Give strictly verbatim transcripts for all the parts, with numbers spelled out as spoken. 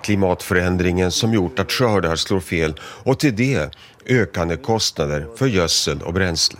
Klimatförändringen som gjort att skördar slår fel och till det ökande kostnader för gödsel och bränsle.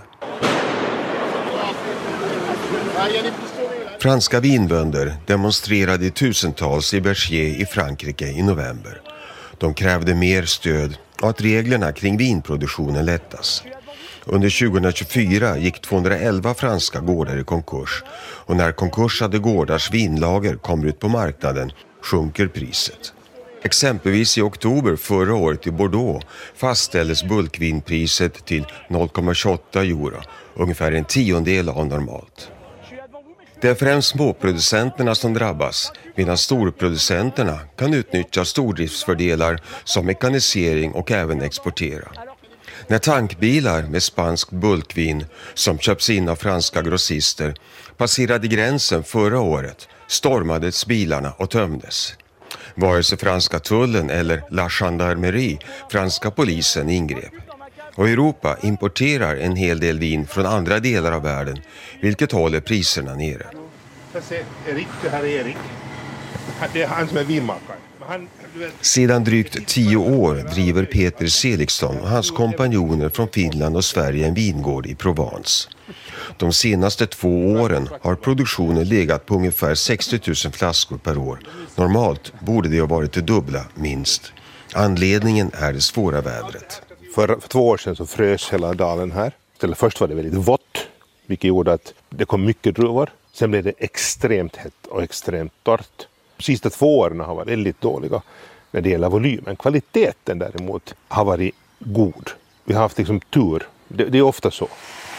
Franska vinbönder demonstrerade i tusentals i Berger i Frankrike i november. De krävde mer stöd och att reglerna kring vinproduktionen lättas. Under tjugohundratjugofyra gick tvåhundraelva franska gårdar i konkurs och när konkursade gårdars vinlager kommer ut på marknaden sjunker priset. Exempelvis i oktober förra året i Bordeaux fastställdes bulkvinpriset till noll komma tjugoåtta euro, ungefär en tiondel av normalt. Det är främst småproducenterna som drabbas, medan storproducenterna kan utnyttja stordriftsfördelar som mekanisering och även exportera. När tankbilar med spanskt bulkvin som köps in av franska grossister passerade gränsen förra året stormades bilarna och tömdes. Vare sig franska tullen eller La Gendarmerie, franska polisen, ingrep. Och Europa importerar en hel del vin från andra delar av världen, vilket håller priserna nere. Erik, det här är Erik. Det är han som är vinmakare. Sedan drygt tio år driver Peter Seliksson och hans kompanjoner från Finland och Sverige en vingård i Provence. De senaste två åren har produktionen legat på ungefär sextio tusen flaskor per år. Normalt borde det ha varit det dubbla, minst. Anledningen är det svåra vädret. För, för två år sedan så frös hela dalen här. Först var det väldigt vått, vilket gjorde att det kom mycket druvor. Sen blev det extremt hett och extremt torrt. De sista två åren har varit väldigt dåliga när det gäller volymen. Kvaliteten däremot har varit god. Vi har haft liksom tur. Det, det är ofta så.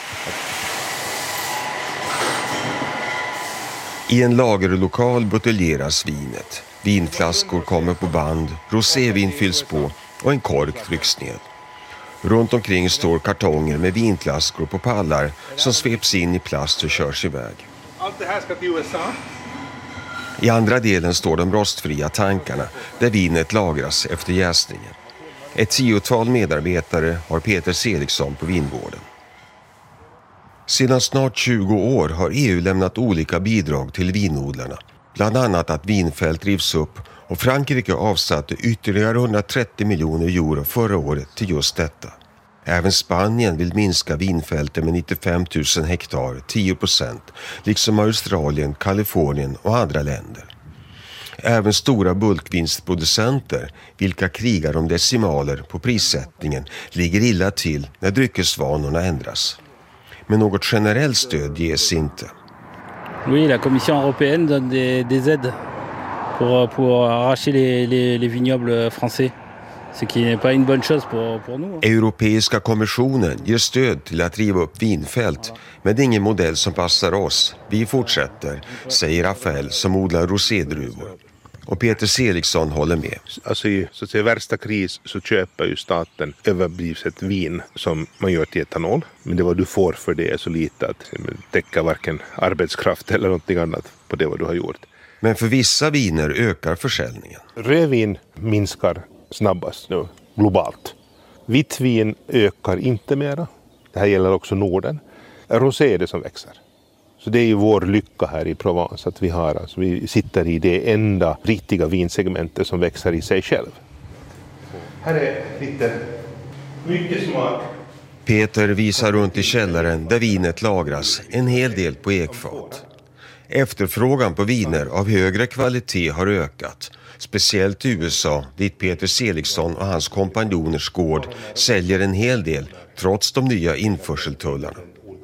I en lagerlokal buteljeras vinet. Vinflaskor kommer på band, rosévin fylls på och en kork trycks ned. Runt omkring står kartonger med vinflaskor på pallar som sveps in i plast och körs iväg. Allt det här ska till U S A. I andra delen står de rostfria tankarna där vinet lagras efter jäsningen. Ett tiotal medarbetare har Peter Seliksson på vingården. Sedan snart tjugo år har E U lämnat olika bidrag till vinodlarna. Bland annat att vinfält rivs upp och Frankrike avsatte ytterligare hundratrettio miljoner euro förra året till just detta. Även Spanien vill minska vinfälten med nittiofem tusen hektar, tio procent, liksom Australien, Kalifornien och andra länder. Även stora bulkvinstproducenter, vilka krigar om decimaler på prissättningen, ligger illa till när dryckesvanorna ändras. Men något generellt stöd ges inte. Oui, la Commission européenne donne des, des aides pour, pour arracher les, les, les vignobles français. Ce qui n'est pas une bonne chose pour, pour nous. Europeiska kommissionen ger stöd till att riva upp vinfält, men det är ingen modell som passar oss. Vi fortsätter, säger Rafael som odlar rosédruvor. Och Peter Seliksson håller med. Alltså i så att säga, värsta kris så köper ju staten överblivet vin som man gör till etanol. Men det vad du får för det är så lite att täcka varken arbetskraft eller någonting annat på det vad du har gjort. Men för vissa viner ökar försäljningen. Rödvin minskar snabbast nu globalt. Vitt vin ökar inte mera. Det här gäller också Norden. Rosé är det som växer. Så det är ju vår lycka här i Provence att vi har, alltså vi sitter i det enda riktiga vinsegmentet som växer i sig själv. Här är lite mycket smak. Peter visar runt i källaren där vinet lagras, en hel del på ekfat. Efterfrågan på viner av högre kvalitet har ökat, speciellt i U S A dit Peter Seliksson och hans kompanjoners gård säljer en hel del trots de nya införseltullarna.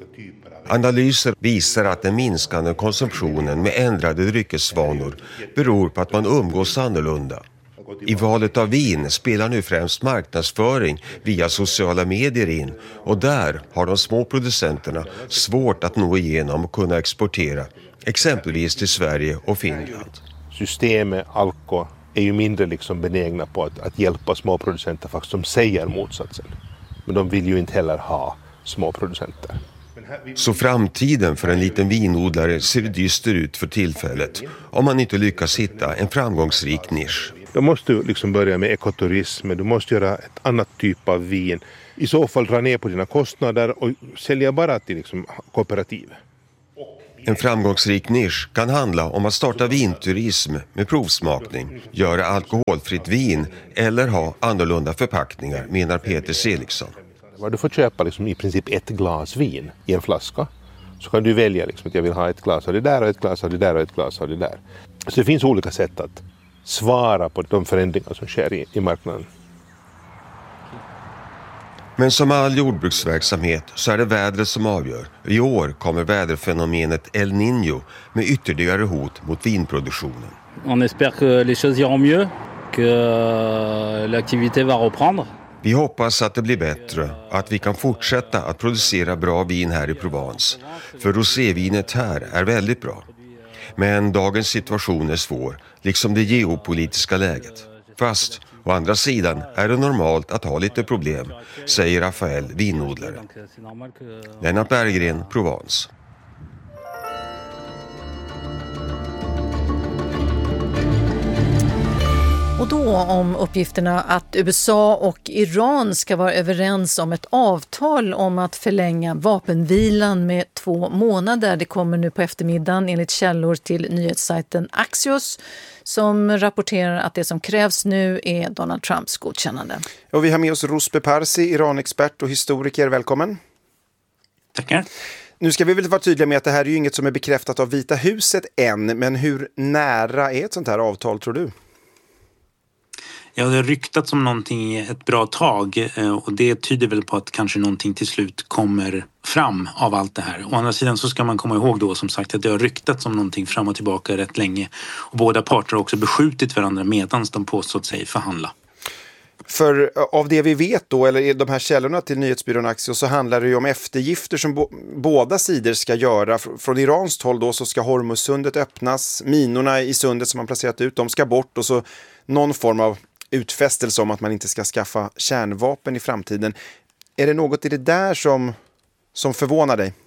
Analyser visar att den minskande konsumtionen med ändrade dryckesvanor beror på att man umgås annorlunda. I valet av vin spelar nu främst marknadsföring via sociala medier in och där har de små producenterna svårt att nå igenom och kunna exportera, exempelvis till Sverige och Finland. Systemet, Alko, är ju mindre liksom benägna på att, att hjälpa små producenter faktiskt som säger motsatsen. Men de vill ju inte heller ha små producenter. Så framtiden för en liten vinodlare ser dyster ut för tillfället om man inte lyckas hitta en framgångsrik nisch. Då måste du liksom börja med ekoturism, du måste göra ett annat typ av vin. I så fall dra ner på dina kostnader och sälja bara till liksom kooperativ. En framgångsrik nisch kan handla om att starta vinturism med provsmakning, göra alkoholfritt vin eller ha annorlunda förpackningar, menar Peter Seliksson. Du får köpa liksom i princip ett glas vin i en flaska. Så kan du välja liksom att jag vill ha ett glas av det där och ett glas av det där och ett glas av det där. Så det finns olika sätt att svara på de förändringar som sker i, i marknaden. Men som all jordbruksverksamhet så är det vädret som avgör. I år kommer väderfenomenet El Niño med ytterligare hot mot vinproduktionen. On espère que les choses iront mieux, que l'activité va reprendre. Vi hoppas att det blir bättre, att vi kan fortsätta att producera bra vin här i Provence. För rosévinet här är väldigt bra. Men dagens situation är svår, liksom det geopolitiska läget. Fast, å andra sidan är det normalt att ha lite problem, säger Rafael, vinodlare. Lennart Berggren, Provence. Och då om uppgifterna att U S A och Iran ska vara överens om ett avtal om att förlänga vapenvilan med två månader. Det kommer nu på eftermiddagen enligt källor till nyhetssajten Axios som rapporterar att det som krävs nu är Donald Trumps godkännande. Och vi har med oss Ruspe Parsi, Iranexpert och historiker. Välkommen. Tackar. Nu ska vi väl vara tydliga med att det här är ju inget som är bekräftat av Vita huset än, men hur nära är ett sånt här avtal tror du? Ja, det har ryktats om någonting ett bra tag och det tyder väl på att kanske någonting till slut kommer fram av allt det här. Å andra sidan så ska man komma ihåg då som sagt att det har ryktats om någonting fram och tillbaka rätt länge och båda parter har också beskjutit varandra medans de påstått sig förhandla. För av det vi vet då, eller de här källorna till nyhetsbyrån Axios, så handlar det ju om eftergifter som bo- båda sidor ska göra. Från Iranskt håll då så ska Hormuzsundet öppnas, minorna i sundet som man placerat ut, de ska bort och så någon form av utfästelse om att man inte ska skaffa kärnvapen i framtiden. Är det något i det där som, som förvånar dig?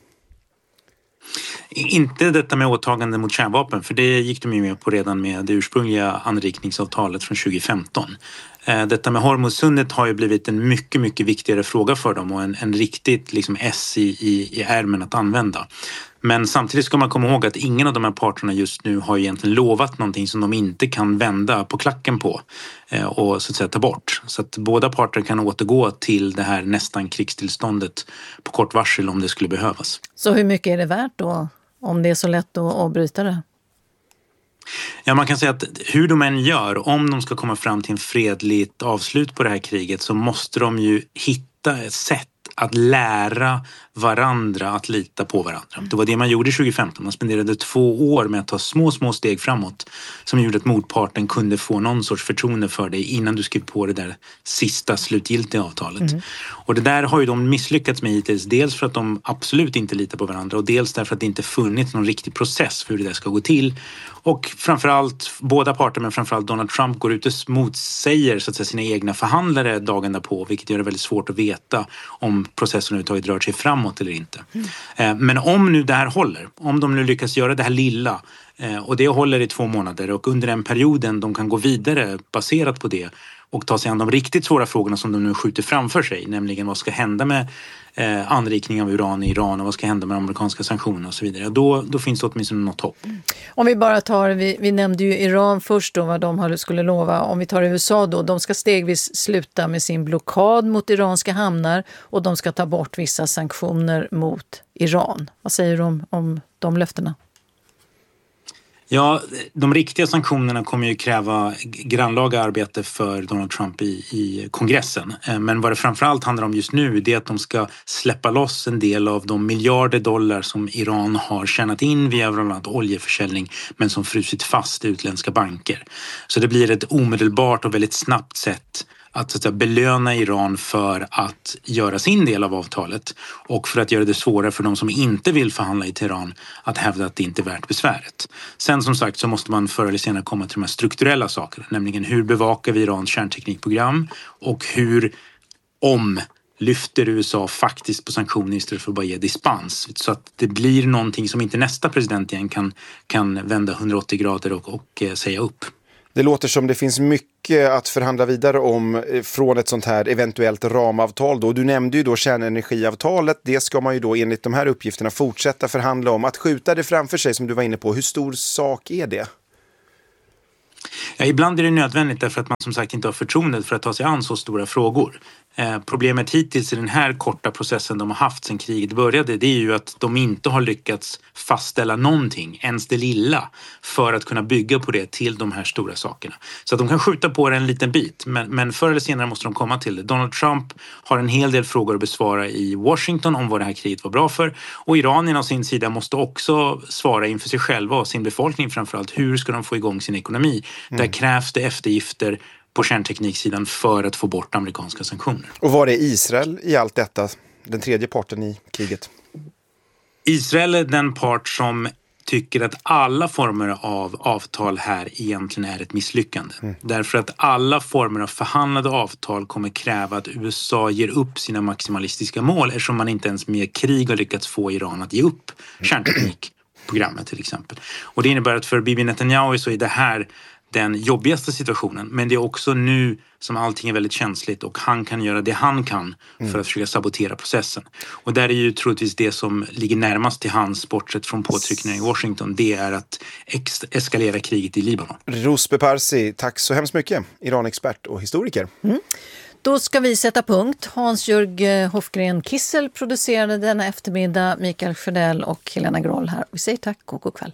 Inte detta med åtagande mot kärnvapen, för det gick de ju med på redan med det ursprungliga anrikningsavtalet från tjugo femton. Detta med Hormuzsundet har ju blivit en mycket, mycket viktigare fråga för dem och en, en riktigt liksom S i, i, i ärmen att använda. Men samtidigt ska man komma ihåg att ingen av de här parterna just nu har egentligen lovat någonting som de inte kan vända på klacken på och så att säga ta bort. Så att båda parter kan återgå till det här nästan krigstillståndet på kort varsel om det skulle behövas. Så hur mycket är det värt då om det är så lätt att avbryta det? Ja, man kan säga att hur de än gör, om de ska komma fram till en fredligt avslut på det här kriget så måste de ju hitta ett sätt att lära varandra att lita på varandra. Det var det man gjorde tjugo femton. Man spenderade två år med att ta små, små steg framåt som gjorde att motparten kunde få någon sorts förtroende för dig innan du skrev på det där sista slutgiltiga avtalet. Mm. Och det där har ju de misslyckats med hittills. Dels för att de absolut inte litar på varandra och dels därför att det inte funnits någon riktig process för hur det där ska gå till. Och framförallt, båda parter men framförallt Donald Trump går ut och motsäger så att säga, sina egna förhandlare dagen därpå, vilket gör det väldigt svårt att veta om processen överhuvudtaget rör sig framåt eller inte. Mm. Men om nu det här håller, om de nu lyckas göra det här lilla och det håller i två månader och under den perioden de kan gå vidare baserat på det och ta sig an de riktigt svåra frågorna som de nu skjuter framför sig, nämligen vad ska hända med eh, anrikning av uran i Iran och vad ska hända med amerikanska sanktioner och så vidare. Då, då finns det åtminstone något hopp. Om vi bara tar, vi, vi nämnde ju Iran först då, vad de skulle lova. Om vi tar U S A då, de ska stegvis sluta med sin blockad mot iranska hamnar och de ska ta bort vissa sanktioner mot Iran. Vad säger du om, om de löftena? Ja, de riktiga sanktionerna kommer ju kräva grannlaga arbete för Donald Trump i, i kongressen. Men vad det framförallt handlar om just nu är att de ska släppa loss en del av de miljarder dollar som Iran har tjänat in via bland annat oljeförsäljning men som frusit fast i utländska banker. Så det blir ett omedelbart och väldigt snabbt sätt att, så att säga, belöna Iran för att göra sin del av avtalet och för att göra det svårare för de som inte vill förhandla i Teheran att hävda att det inte är värt besväret. Sen som sagt så måste man förr eller senare komma till de här strukturella sakerna, nämligen hur bevakar vi Irans kärnteknikprogram och hur om lyfter U S A faktiskt på sanktioner istället för att bara ge dispens så att det blir någonting som inte nästa president igen kan, kan vända hundraåttio grader och, och eh, säga upp. Det låter som det finns mycket att förhandla vidare om från ett sånt här eventuellt ramavtal. Då. Du nämnde ju då kärnenergiavtalet. Det ska man ju då enligt de här uppgifterna fortsätta förhandla om. Att skjuta det framför sig som du var inne på, hur stor sak är det? Ja, ibland är det nödvändigt därför att man som sagt inte har förtroendet för att ta sig an så stora frågor. Eh, problemet hittills i den här korta processen de har haft sedan kriget började, det är ju att de inte har lyckats fastställa någonting, ens det lilla, för att kunna bygga på det till de här stora sakerna. Så att de kan skjuta på det en liten bit, men, men förr eller senare måste de komma till det. Donald Trump har en hel del frågor att besvara i Washington om vad det här kriget var bra för, och Iranien å sin sida måste också svara inför sig själva och sin befolkning framförallt. Hur ska de få igång sin ekonomi? Mm. Där krävs det eftergifter på kärntekniksidan för att få bort amerikanska sanktioner. Och var är Israel i allt detta, den tredje parten i kriget? Israel är den part som tycker att alla former av avtal här egentligen är ett misslyckande. Mm. Därför att alla former av förhandlade avtal kommer kräva att U S A ger upp sina maximalistiska mål, eftersom man inte ens med krig har lyckats få Iran att ge upp kärnteknikprogrammet till exempel. Och det innebär att för Bibi Netanyahu så är det här den jobbigaste situationen, men det är också nu som allting är väldigt känsligt och han kan göra det han kan mm. för att försöka sabotera processen. Och där är ju troligtvis det som ligger närmast till hans, bortsett från påtryckningar i Washington, det är att ex- eskalera kriget i Libanon. Rosbe Parsi, tack så hemskt mycket, Iranexpert och historiker. Mm. Då ska vi sätta punkt. Hans-Jörg Hofgren Kissel producerade denna eftermiddag, Mikael Sjödell och Helena Groll här. Vi säger tack och god kväll.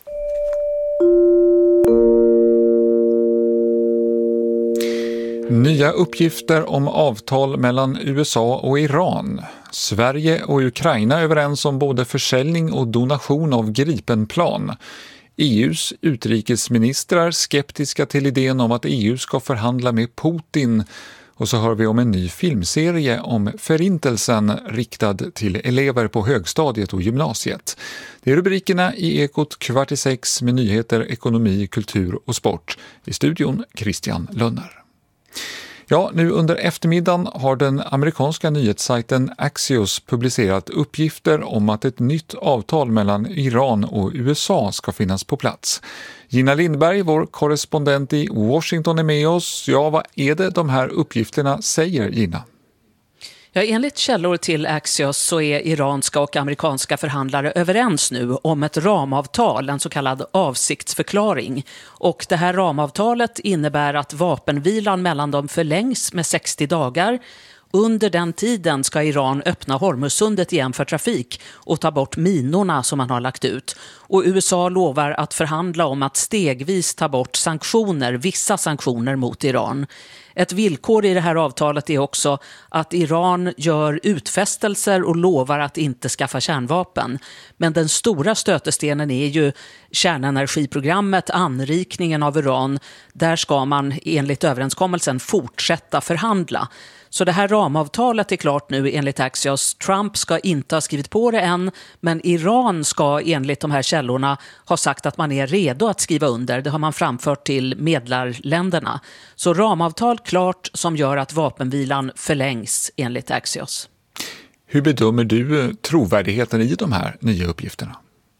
Nya uppgifter om avtal mellan U S A och Iran. Sverige och Ukraina är överens om både försäljning och donation av Gripenplan. E U:s utrikesministrar skeptiska till idén om att E U ska förhandla med Putin. Och så hör vi om en ny filmserie om förintelsen riktad till elever på högstadiet och gymnasiet. Det är rubrikerna i Ekot kvart i sex med nyheter, ekonomi, kultur och sport. I studion Christian Lönner. Ja, nu under eftermiddagen har den amerikanska nyhetssajten Axios publicerat uppgifter om att ett nytt avtal mellan Iran och U S A ska finnas på plats. Gina Lindberg, vår korrespondent i Washington, är med oss. Ja, vad är det de här uppgifterna säger, Gina? Ja, enligt källor till Axios så är iranska och amerikanska förhandlare överens nu om ett ramavtal, en så kallad avsiktsförklaring. Och det här ramavtalet innebär att vapenvilan mellan dem förlängs med sextio dagar. Under den tiden ska Iran öppna Hormuzsundet igen för trafik och ta bort minorna som man har lagt ut. Och U S A lovar att förhandla om att stegvis ta bort sanktioner, vissa sanktioner mot Iran. Ett villkor i det här avtalet är också att Iran gör utfästelser och lovar att inte skaffa kärnvapen. Men den stora stötestenen är ju kärnenergiprogrammet, anrikningen av uran. Där ska man enligt överenskommelsen fortsätta förhandla. Så det här ramavtalet är klart nu enligt Axios. Trump ska inte ha skrivit på det än, men Iran ska enligt de här källorna ha sagt att man är redo att skriva under. Det har man framfört till medlarländerna. Så ramavtal klart som gör att vapenvilan förlängs enligt Axios. Hur bedömer du trovärdigheten i de här nya uppgifterna?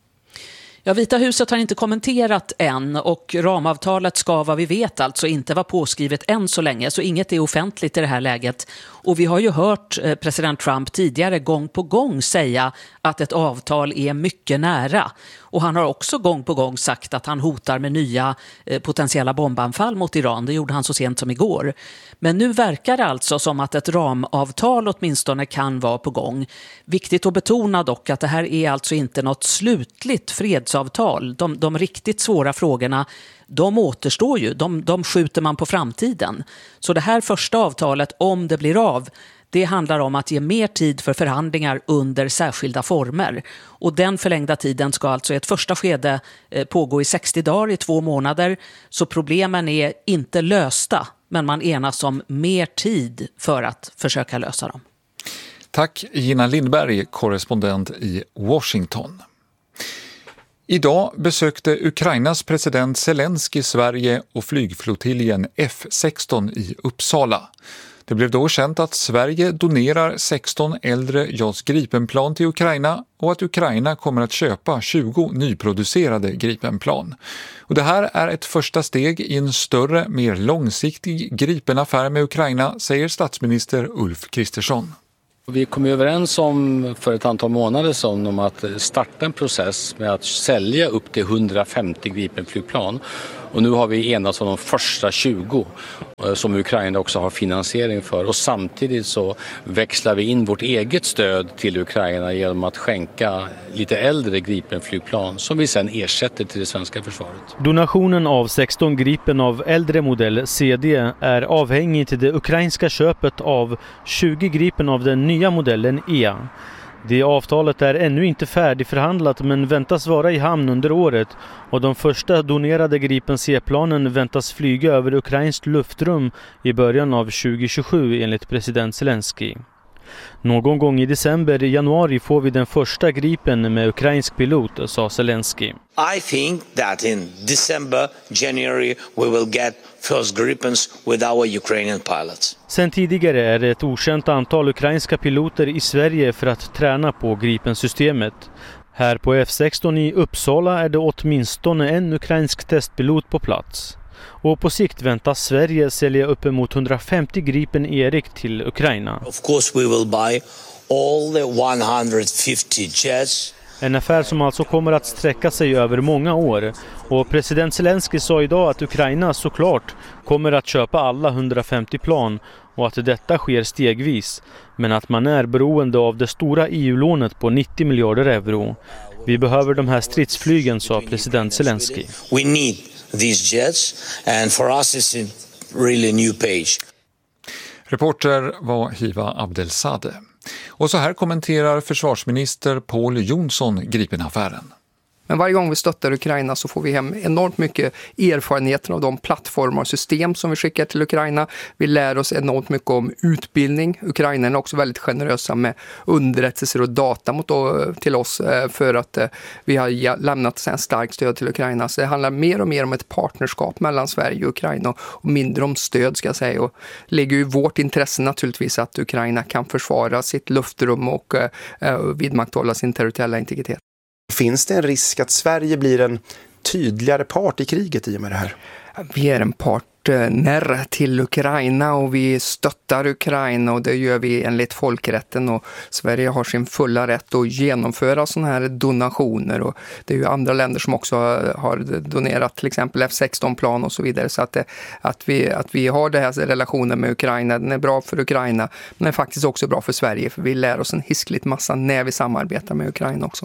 Ja, Vita huset har inte kommenterat än och ramavtalet ska, vad vi vet, alltså inte vara påskrivet än så länge, så inget är offentligt i det här läget. Och vi har ju hört president Trump tidigare gång på gång säga att ett avtal är mycket nära. Och han har också gång på gång sagt att han hotar med nya eh, potentiella bombanfall mot Iran. Det gjorde han så sent som igår. Men nu verkar det alltså som att ett ramavtal åtminstone kan vara på gång. Viktigt att betona dock att det här är alltså inte något slutligt fredsavtal. De, de riktigt svåra frågorna, de återstår ju. De, de skjuter man på framtiden. Så det här första avtalet, om det blir av, det handlar om att ge mer tid för förhandlingar under särskilda former. Och den förlängda tiden ska alltså i ett första skede pågå i sextio dagar, i två månader. Så problemen är inte lösta, men man enas om mer tid för att försöka lösa dem. Tack Gina Lindberg, korrespondent i Washington. Idag besökte Ukrainas president Zelensky Sverige och flygflottiljen F sexton i Uppsala. Det blev då känt att Sverige donerar sexton äldre JAS Gripenplan till Ukraina och att Ukraina kommer att köpa tjugo nyproducerade Gripenplan. Och det här är ett första steg i en större, mer långsiktig Gripenaffär med Ukraina, säger statsminister Ulf Kristersson. Vi kom överens om för ett antal månader sedan om att starta en process med att sälja upp till hundrafemtio Gripenflygplan. Och nu har vi enats om de första tjugo som Ukraina också har finansiering för. Och samtidigt så växlar vi in vårt eget stöd till Ukraina genom att skänka lite äldre Gripenflygplan som vi sedan ersätter till det svenska försvaret. Donationen av sexton Gripen av äldre modell C D är avhängig till det ukrainska köpet av tjugo Gripen av den nya modellen E. Det avtalet är ännu inte färdigförhandlat men väntas vara i hamn under året och de första donerade Gripen C-planen väntas flyga över ukrainskt luftrum i början av tjugo tjugosju enligt president Zelensky. Någon gång i december i januari får vi den första Gripen med ukrainsk pilot, sa Zelensky. I think that in December, January we will get first Gripens with our Ukrainian pilots. Sen tidigare är det ett okänt antal ukrainska piloter i Sverige för att träna på Gripen-systemet. Här på F sexton i Uppsala är det åtminstone en ukrainsk testpilot på plats. Och på sikt väntas Sverige sälja uppemot hundrafemtio Gripen Erik till Ukraina. Of course we will buy all the one hundred fifty jets. En affär som alltså kommer att sträcka sig över många år. Och president Zelensky sa idag att Ukraina såklart kommer att köpa alla hundrafemtio plan och att detta sker stegvis. Men att man är beroende av det stora E U-lånet på nittio miljarder euro. Vi behöver de här stridsflygen, sa president Zelensky. We need these jets and for us it's a really new page. Reporter var Hiva Abdelsade. Och så här kommenterar försvarsminister Pål Jonsson Gripenaffären. Men varje gång vi stöttar Ukraina så får vi hem enormt mycket erfarenheter av de plattformar och system som vi skickar till Ukraina. Vi lär oss enormt mycket om utbildning. Ukraina är också väldigt generösa med underrättelser och data mot, till oss för att vi har lämnat en starkt stöd till Ukraina. Så det handlar mer och mer om ett partnerskap mellan Sverige och Ukraina och mindre om stöd, ska jag säga. Och ligger ju vårt intresse naturligtvis att Ukraina kan försvara sitt luftrum och vidmakthålla sin territoriella integritet. Finns det en risk att Sverige blir en tydligare part i kriget i och med det här? Vi är en partner till Ukraina och vi stöttar Ukraina och det gör vi enligt folkrätten och Sverige har sin fulla rätt att genomföra sådana här donationer och det är ju andra länder som också har donerat till exempel F sexton-plan och så vidare så att, att, vi, att vi har den här relationen med Ukraina, den är bra för Ukraina men är faktiskt också bra för Sverige för vi lär oss en hiskligt massa när vi samarbetar med Ukraina också.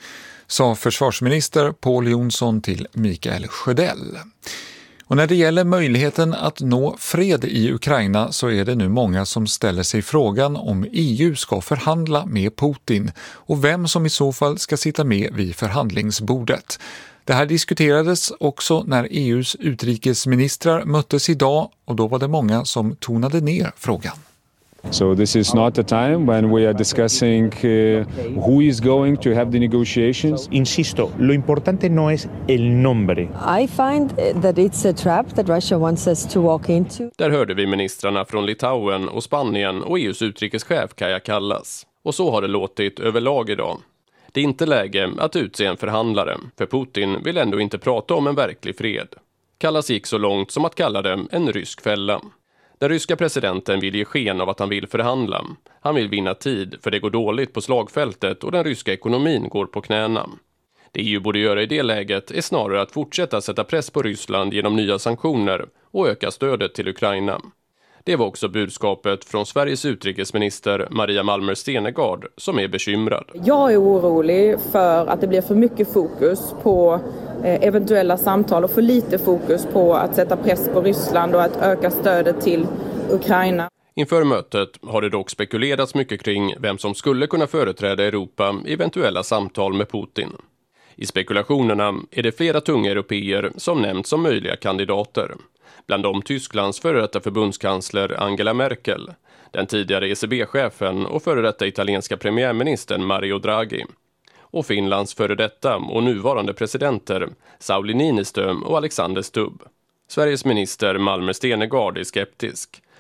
Sa försvarsminister Pål Jonsson till Mikael Sjödell. Och när det gäller möjligheten att nå fred i Ukraina så är det nu många som ställer sig frågan om E U ska förhandla med Putin och vem som i så fall ska sitta med vid förhandlingsbordet. Det här diskuterades också när E U:s utrikesministrar möttes idag och då var det många som tonade ner frågan. So this is not a time when we are discussing uh, who is going to have the negotiations. Insisto, lo importante no es el nombre. I find that it's a trap that Russia wants us to walk into. Där hörde vi ministrarna från Litauen och Spanien och E U:s utrikeschef Kaja Kallas. Och så har det låtit överlag idag. Det är inte läge att utse en förhandlare, för Putin vill ändå inte prata om en verklig fred. Kallas gick så långt som att kalla det en rysk fälla. Den ryska presidenten vill ge sken av att han vill förhandla. Han vill vinna tid för det går dåligt på slagfältet och den ryska ekonomin går på knäna. Det E U borde göra i det läget är snarare att fortsätta sätta press på Ryssland genom nya sanktioner och öka stödet till Ukraina. Det var också budskapet från Sveriges utrikesminister Maria Malmer Stenergard som är bekymrad. Jag är orolig för att det blir för mycket fokus på eventuella samtal och för lite fokus på att sätta press på Ryssland och att öka stödet till Ukraina. Inför mötet har det dock spekulerats mycket kring vem som skulle kunna företräda Europa i eventuella samtal med Putin. I spekulationerna är det flera tunga européer som nämnts som möjliga kandidater. Bland dem Tysklands före detta förbundskansler Angela Merkel, den tidigare E C B-chefen och före detta italienska premiärministern Mario Draghi. Och Finlands före detta och nuvarande presidenter Sauli Niinistö och Alexander Stubb. Sveriges minister Malmer Stenergard är skeptisk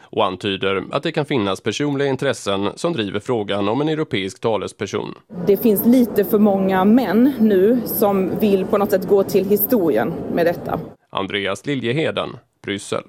och antyder att det kan finnas personliga intressen som driver frågan om en europeisk talesperson. Det finns lite för många män nu som vill på något sätt gå till historien med detta. Andreas Liljeheden, Bryssel.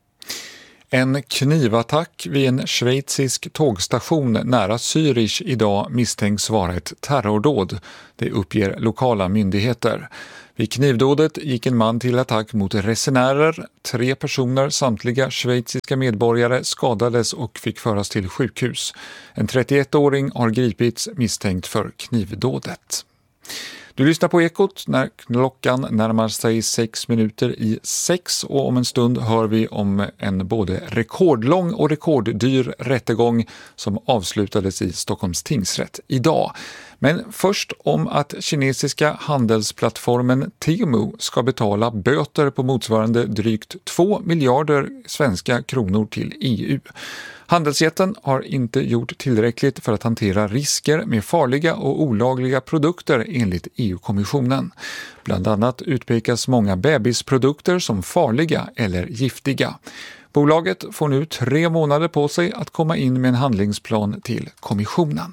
En knivattack vid en schweizisk tågstation nära Zürich idag misstänks vara ett terrordåd. Det uppger lokala myndigheter. Vid knivdådet gick en man till attack mot resenärer. Tre personer, samtliga schweiziska medborgare, skadades och fick föras till sjukhus. En trettioettåring har gripits misstänkt för knivdådet. Du lyssnar på Ekot när klockan närmar sig sex minuter i sex och om en stund hör vi om en både rekordlång och rekorddyr rättegång som avslutades i Stockholms tingsrätt idag. Men först om att kinesiska handelsplattformen Temu ska betala böter på motsvarande drygt två miljarder svenska kronor till E U. Handelsjätten har inte gjort tillräckligt för att hantera risker med farliga och olagliga produkter enligt E U-kommissionen. Bland annat utpekas många bebisprodukter som farliga eller giftiga. Bolaget får nu tre månader på sig att komma in med en handlingsplan till kommissionen.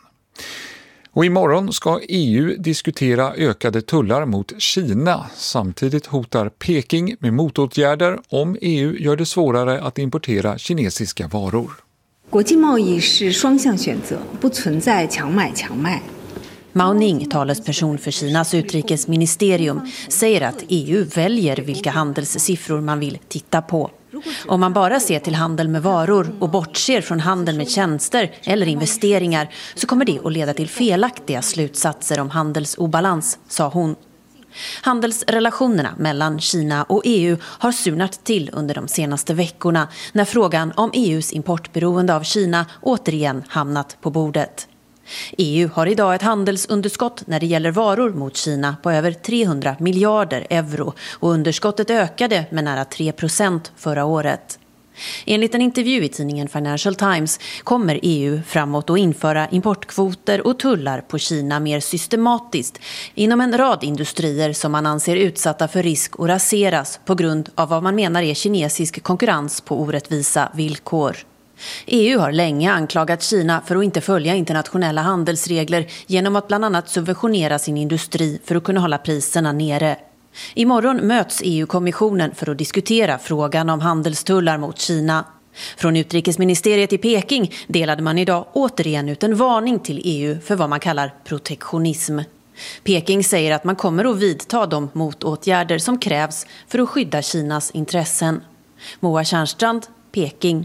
Och imorgon ska E U diskutera ökade tullar mot Kina. Samtidigt hotar Peking med motåtgärder om E U gör det svårare att importera kinesiska varor. 国际贸易是双向选择，不存在强买强卖。 Mao Ning, talesperson för Kinas utrikesministerium, säger att E U väljer vilka handelssiffror man vill titta på. Om man bara ser till handel med varor och bortser från handel med tjänster eller investeringar så kommer det att leda till felaktiga slutsatser om handelsobalans, sa hon. Handelsrelationerna mellan Kina och E U har surnat till under de senaste veckorna när frågan om E U:s importberoende av Kina återigen hamnat på bordet. E U har idag ett handelsunderskott när det gäller varor mot Kina på över trehundra miljarder euro och underskottet ökade med nära tre procent förra året. Enligt en intervju i tidningen Financial Times kommer E U framåt att införa importkvoter och tullar på Kina mer systematiskt inom en rad industrier som man anser utsatta för risk att raseras på grund av vad man menar är kinesisk konkurrens på orättvisa villkor. E U har länge anklagat Kina för att inte följa internationella handelsregler genom att bland annat subventionera sin industri för att kunna hålla priserna nere. Imorgon möts E U-kommissionen för att diskutera frågan om handelstullar mot Kina. Från utrikesministeriet i Peking delade man idag återigen ut en varning till E U för vad man kallar protektionism. Peking säger att man kommer att vidta de motåtgärder som krävs för att skydda Kinas intressen. Moa Tjärnstrand, Peking.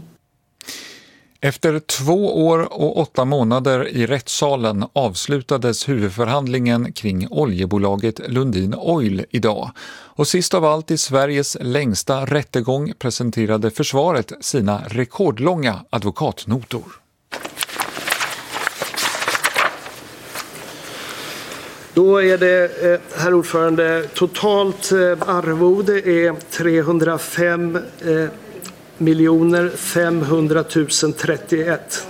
Efter två år och åtta månader i rättssalen avslutades huvudförhandlingen kring oljebolaget Lundin Oil idag. Och sist av allt i Sveriges längsta rättegång presenterade försvaret sina rekordlånga advokatnotor. Då är det, herr ordförande, totalt arvode är trehundrafem miljoner femhundratusen trettioett.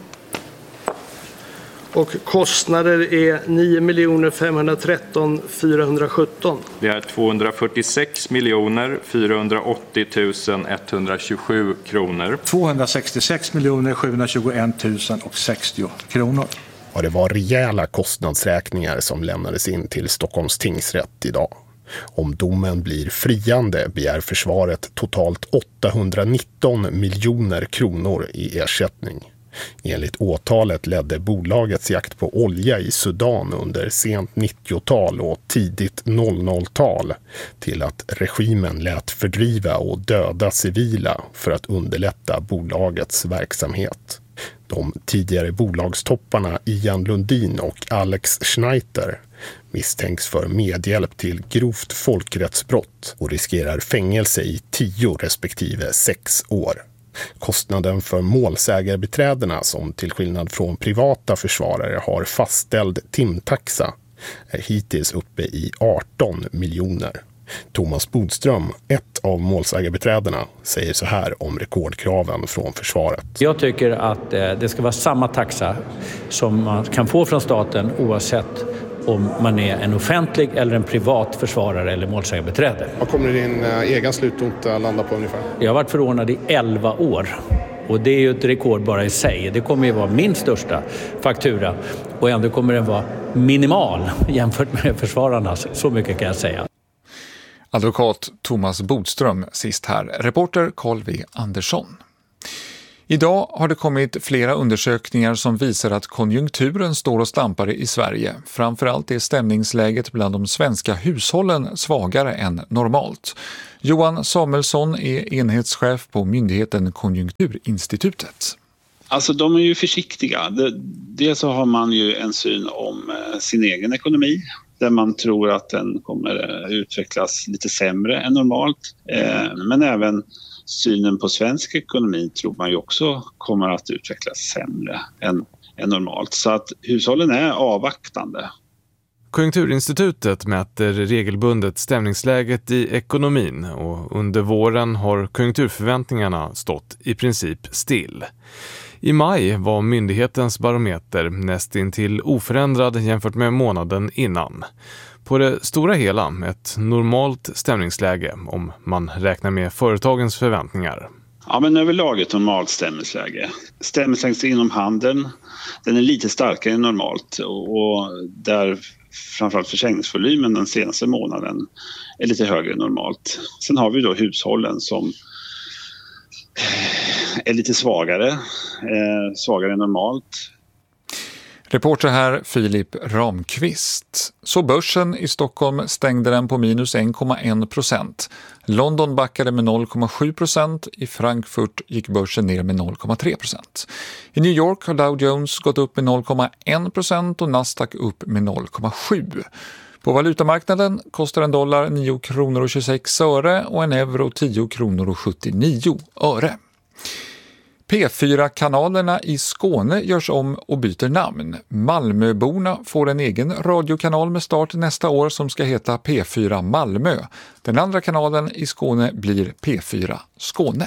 Och kostnader är nio miljoner femhundratretton fyrahundrasjutton. Det är tvåhundrafyrtiosex miljoner fyrahundraåttio tusen etthundratjugosju kronor. tvåhundrasextiosex miljoner sjuhundratjugoett tusen sextio kronor. Och det var rejäla kostnadsräkningar som lämnades in till Stockholms tingsrätt idag. Om domen blir friande begär försvaret totalt åttahundranitton miljoner kronor i ersättning. Enligt åtalet ledde bolagets jakt på olja i Sudan under sent nittiotal och tidigt noll noll-tal till att regimen lät fördriva och döda civila för att underlätta bolagets verksamhet. De tidigare bolagstopparna Ian Lundin och Alex Schneider misstänks för medhjälp till grovt folkrättsbrott och riskerar fängelse i tio respektive sex år. Kostnaden för målsägarbiträdena, som till skillnad från privata försvarare har fastställd timtaxa, är hittills uppe i arton miljoner. Thomas Bodström, ett av målsägarbiträdena, säger så här om rekordkraven från försvaret. Jag tycker att det ska vara samma taxa som man kan få från staten oavsett om man är en offentlig eller en privat försvarare eller målsägarbiträde. Vad kommer din egen slutnota landa på ungefär? Jag har varit förordnad i elva år Och det är ju ett rekord bara i sig. Det kommer ju vara min största faktura och ändå kommer den vara minimal jämfört med försvararnas. Så mycket kan jag säga. Advokat Thomas Bodström sist här. Reporter Carl V. Andersson. Idag har det kommit flera undersökningar som visar att konjunkturen står och stampar i Sverige. Framförallt är stämningsläget bland de svenska hushållen svagare än normalt. Johan Samuelsson är enhetschef på myndigheten Konjunkturinstitutet. Alltså de är ju försiktiga. Dels så har man ju en syn om sin egen ekonomi där man tror att den kommer utvecklas lite sämre än normalt. Men även synen på svensk ekonomi tror man ju också kommer att utvecklas sämre än, än normalt. Så att hushållen är avvaktande. Konjunkturinstitutet mäter regelbundet stämningsläget i ekonomin och under våren har konjunkturförväntningarna stått i princip still. I maj var myndighetens barometer nästintill oförändrad jämfört med månaden innan. På det stora hela ett normalt stämningsläge om man räknar med företagens förväntningar. Ja, men överlag ett normalt stämningsläge. Stämningsläget inom handeln, den är lite starkare än normalt och där framförallt försäljningsvolymen den senaste månaden är lite högre än normalt. Sen har vi då hushållen som är lite svagare, eh, svagare än normalt. Reporter här Filip Ramqvist. Så börsen i Stockholm stängde den på minus en komma en procent. London backade med noll komma sju procent. I Frankfurt gick börsen ner med noll komma tre procent. I New York har Dow Jones gått upp med noll komma en procent och Nasdaq upp med noll komma sju. På valutamarknaden kostar en dollar nio kronor och tjugosex öre och en euro tio kronor och sjuttionio öre. P fyra-kanalerna i Skåne görs om och byter namn. Malmöborna får en egen radiokanal med start nästa år som ska heta P fyra Malmö. Den andra kanalen i Skåne blir P fyra Skåne.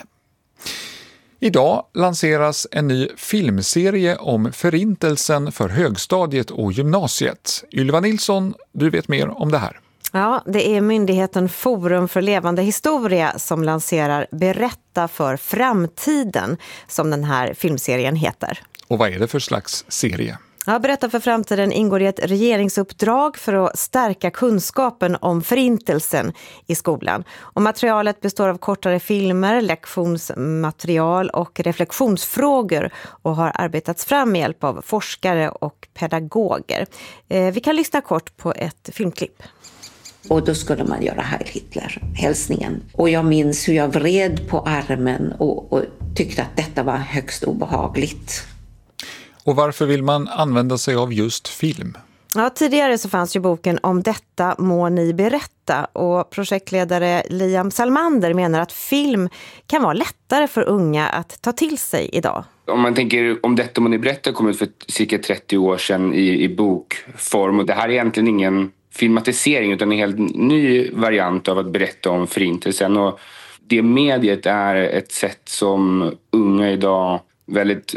Idag lanseras en ny filmserie om förintelsen för högstadiet och gymnasiet. Ylva Nilsson, du vet mer om det här. Ja, det är myndigheten Forum för levande historia som lanserar Berätta för framtiden, som den här filmserien heter. Och vad är det för slags serie? Ja, Berätta för framtiden ingår i ett regeringsuppdrag för att stärka kunskapen om förintelsen i skolan. Och materialet består av kortare filmer, lektionsmaterial och reflektionsfrågor och har arbetats fram med hjälp av forskare och pedagoger. Eh, vi kan lyssna kort på ett filmklipp. Och då skulle man göra Heil Hitler-hälsningen. Och jag minns hur jag vred på armen och, och tyckte att detta var högst obehagligt. Och varför vill man använda sig av just film? Ja, tidigare så fanns ju boken Om detta må ni berätta och projektledare Liam Salmander menar att film kan vara lättare för unga att ta till sig idag. Om man tänker Om detta må ni berätta kom ut för cirka trettio år sedan i, i bokform och det här är egentligen ingen filmatisering utan en helt ny variant av att berätta om förintelsen och det mediet är ett sätt som unga idag väldigt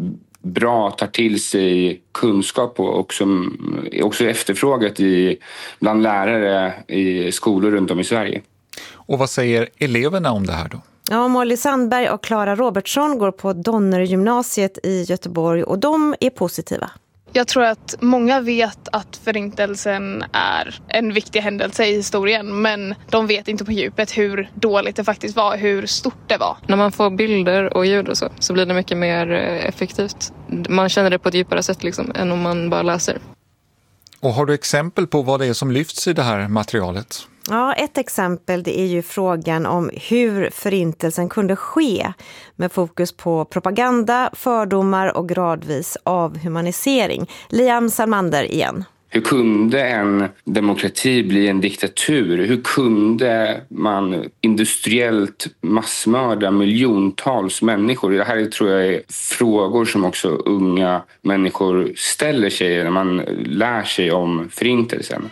bra tar till sig kunskap på och som är också efterfrågat i, bland lärare i skolor runt om i Sverige. Och vad säger eleverna om det här då? Ja, Molly Sandberg och Clara Robertsson går på Donnergymnasiet i Göteborg och de är positiva. Jag tror att många vet att förintelsen är en viktig händelse i historien men de vet inte på djupet hur dåligt det faktiskt var, hur stort det var. När man får bilder och ljud och så, så blir det mycket mer effektivt. Man känner det på ett djupare sätt liksom, än om man bara läser. Och har du exempel på vad det är som lyfts i det här materialet? Ja, ett exempel det är ju frågan om hur förintelsen kunde ske med fokus på propaganda, fördomar och gradvis avhumanisering. Liam Salmander igen. Hur kunde en demokrati bli en diktatur? Hur kunde man industriellt massmörda miljontals människor? Det här tror jag är frågor som också unga människor ställer sig när man lär sig om förintelsen.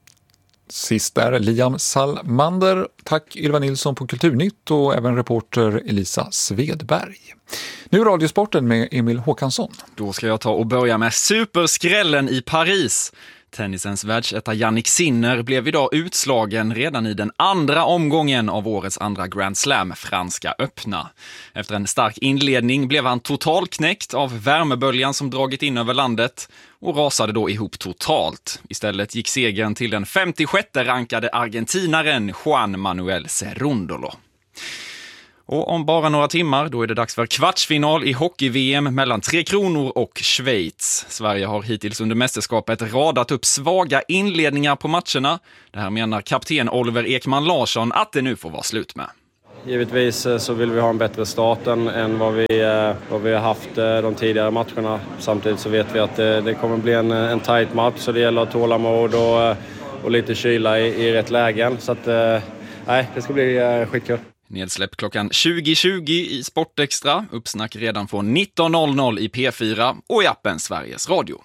Sist där Liam Salmander. Tack Ylva Nilsson på Kulturnytt och även reporter Elisa Svedberg. Nu Radiosporten med Emil Håkansson. Då ska jag ta och börja med superskrällen i Paris. Tennisens världsetta Jannik Sinner blev idag utslagen redan i den andra omgången av årets andra Grand Slam, Franska öppna. Efter en stark inledning blev han totalknäckt av värmeböljan som dragit in över landet och rasade då ihop totalt. Istället gick segern till den femtiosjätte rankade argentinaren Juan Manuel Cerúndolo. Och om bara några timmar då är det dags för kvartsfinal i hockey-V M mellan Tre Kronor och Schweiz. Sverige har hittills under mästerskapet radat upp svaga inledningar på matcherna. Det här menar kapten Oliver Ekman Larsson att det nu får vara slut med. Givetvis så vill vi ha en bättre start än, än vad, vi, vad vi har haft de tidigare matcherna. Samtidigt så vet vi att det, det kommer bli en, en tight match, så det gäller att tålamod och, och lite kyla i, i rätt lägen. Så att, nej, det ska bli skitkul. Nedsläpp klockan tjugo tjugo i Sportextra, uppsnack redan från nitton noll noll i P fyra och i appen Sveriges Radio.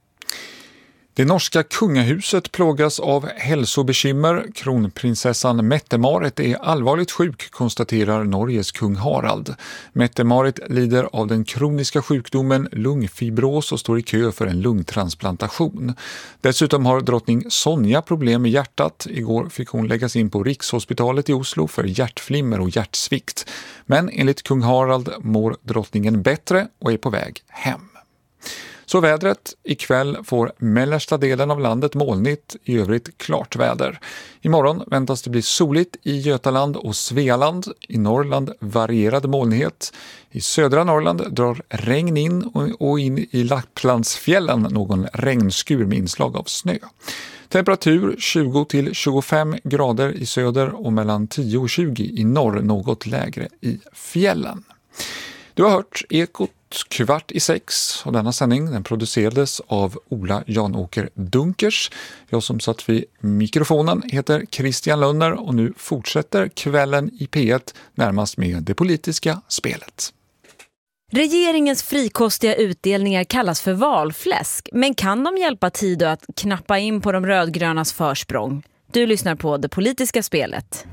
Det norska kungahuset plågas av hälsobekymmer. Kronprinsessan Mette-Marit är allvarligt sjuk, konstaterar Norges kung Harald. Mette-Marit lider av den kroniska sjukdomen lungfibros och står i kö för en lungtransplantation. Dessutom har drottning Sonja problem med hjärtat. Igår fick hon läggas in på Rikshospitalet i Oslo för hjärtflimmer och hjärtsvikt. Men enligt kung Harald mår drottningen bättre och är på väg hem. Så vädret. Ikväll får mellersta delen av landet molnigt, i övrigt klart väder. Imorgon väntas det bli soligt i Götaland och Svealand. I Norrland varierad molnighet. I södra Norrland drar regn in och in i Lapplandsfjällen någon regnskur med inslag av snö. Temperatur tjugo till tjugofem grader i söder och mellan tio och tjugo i norr, något lägre i fjällen. Du har hört Ekot kvart i sex och denna sändning den producerades av Ola Janåker Dunkers. Jag som satt vid mikrofonen heter Christian Lönner och nu fortsätter kvällen i P ett närmast med det politiska spelet. Regeringens frikostiga utdelningar kallas för valfläsk, men kan de hjälpa tid att knappa in på de rödgrönas försprång? Du lyssnar på det politiska spelet.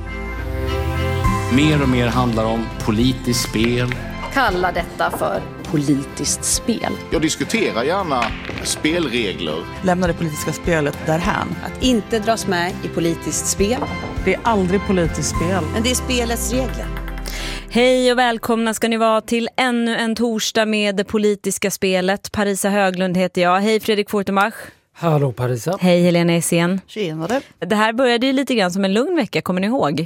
Mer och mer handlar om politiskt spel. Kalla detta för politiskt spel. Jag diskuterar gärna spelregler. Lämna det politiska spelet därhän. Att inte dras med i politiskt spel. Det är aldrig politiskt spel. Men det är spelets regler. Hej och välkomna ska ni vara till ännu en torsdag med det politiska spelet. Parisa Höglund heter jag. Hej Fredrik Fortemach. Hallå Parisa. Hej Helena Essien. Tjenare. Det här började ju lite grann som en lugn vecka, kommer ni ihåg?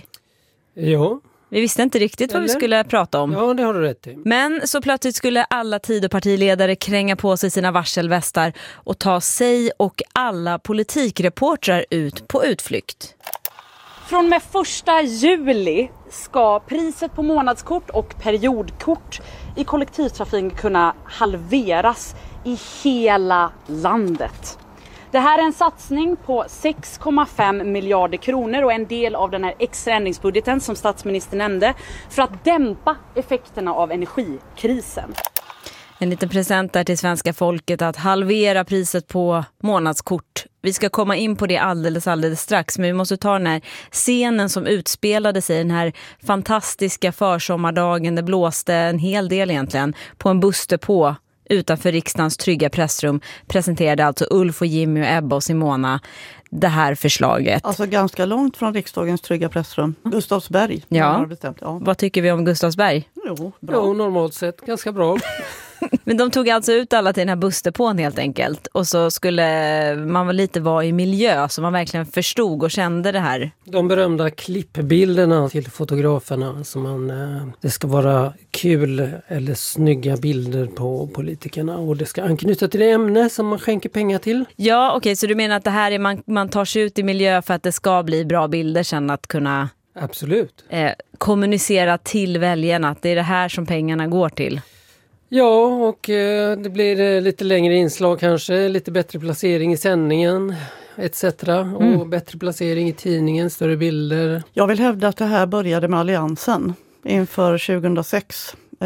Jo. Vi visste inte riktigt vad Eller? vi skulle prata om. Ja, det har du rätt i. Men så plötsligt skulle alla Tidöpartiledare kränga på sig sina varselvästar och ta sig och alla politikreportrar ut på utflykt. Från med första juli ska priset på månadskort och periodkort i kollektivtrafiken kunna halveras i hela landet. Det här är en satsning på sex komma fem miljarder kronor och en del av den här extra ändringsbudgeten som statsministern nämnde för att dämpa effekterna av energikrisen. En liten present där till svenska folket att halvera priset på månadskort. Vi ska komma in på det alldeles, alldeles strax, men vi måste ta den här scenen som utspelade sig den här fantastiska försommardagen. Det blåste en hel del egentligen på en bussdepå utanför riksdagens trygga pressrum presenterade alltså Ulf och Jimmy och Ebba och Simona det här förslaget. Alltså ganska långt från riksdagens trygga pressrum. Gustavsberg. Ja. ja. Vad tycker vi om Gustavsberg? Jo, bra. Jo, normalt sett ganska bra. Men de tog alltså ut alla till den här bussdepån helt enkelt. Och så skulle man väl lite vara i miljö så man verkligen förstod och kände det här. De berömda klippbilderna till fotograferna. Som man, det ska vara kul eller snygga bilder på politikerna. Och det ska anknyta till det ämne som man skänker pengar till. Ja, okej. Okay, så du menar att det här är man, man tar sig ut i miljö för att det ska bli bra bilder sen att kunna... Absolut. Eh, kommunicera till väljarna att det är det här som pengarna går till. Ja, och eh, det blir eh, lite längre inslag kanske, lite bättre placering i sändningen et cetera. Mm. Och bättre placering i tidningen, större bilder. Jag vill hävda att det här började med Alliansen inför tjugohundrasex, eh,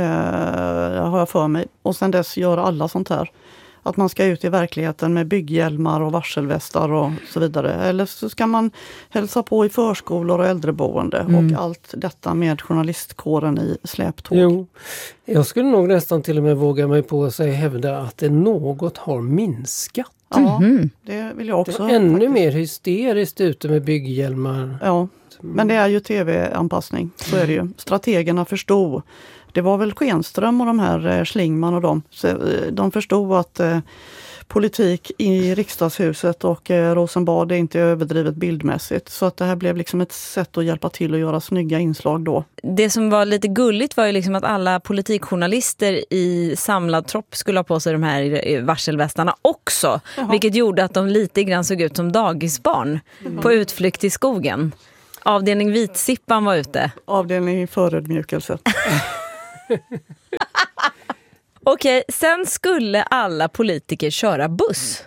har jag för mig. Och sen dess gör alla sånt här. Att man ska ut i verkligheten med bygghjälmar och varselvästar och så vidare. Eller så ska man hälsa på i förskolor och äldreboende. Mm. Och allt detta med journalistkåren i släptåg. Jo, jag skulle nog nästan till och med våga mig på att säga hävda att det något har minskat. Ja, mm-hmm. det vill jag också. Det är ännu faktiskt. Mer hysteriskt ute med bygghjälmar. Ja, men det är ju tv-anpassning. Så är det ju. Strategerna förstod. Det var väl Schenström och de här Schlingman och de. Så de förstod att eh, politik i riksdagshuset och eh, Rosenbad är inte överdrivet bildmässigt. Så att det här blev liksom ett sätt att hjälpa till att göra snygga inslag då. Det som var lite gulligt var ju liksom att alla politikjournalister i samlad tropp skulle ha på sig de här varselvästarna också. Jaha. Vilket gjorde att de lite grann såg ut som dagisbarn mm. på utflykt i skogen. Avdelning Vitsippan var ute. Avdelning förödmjukelse. Okej, sen skulle alla politiker köra buss.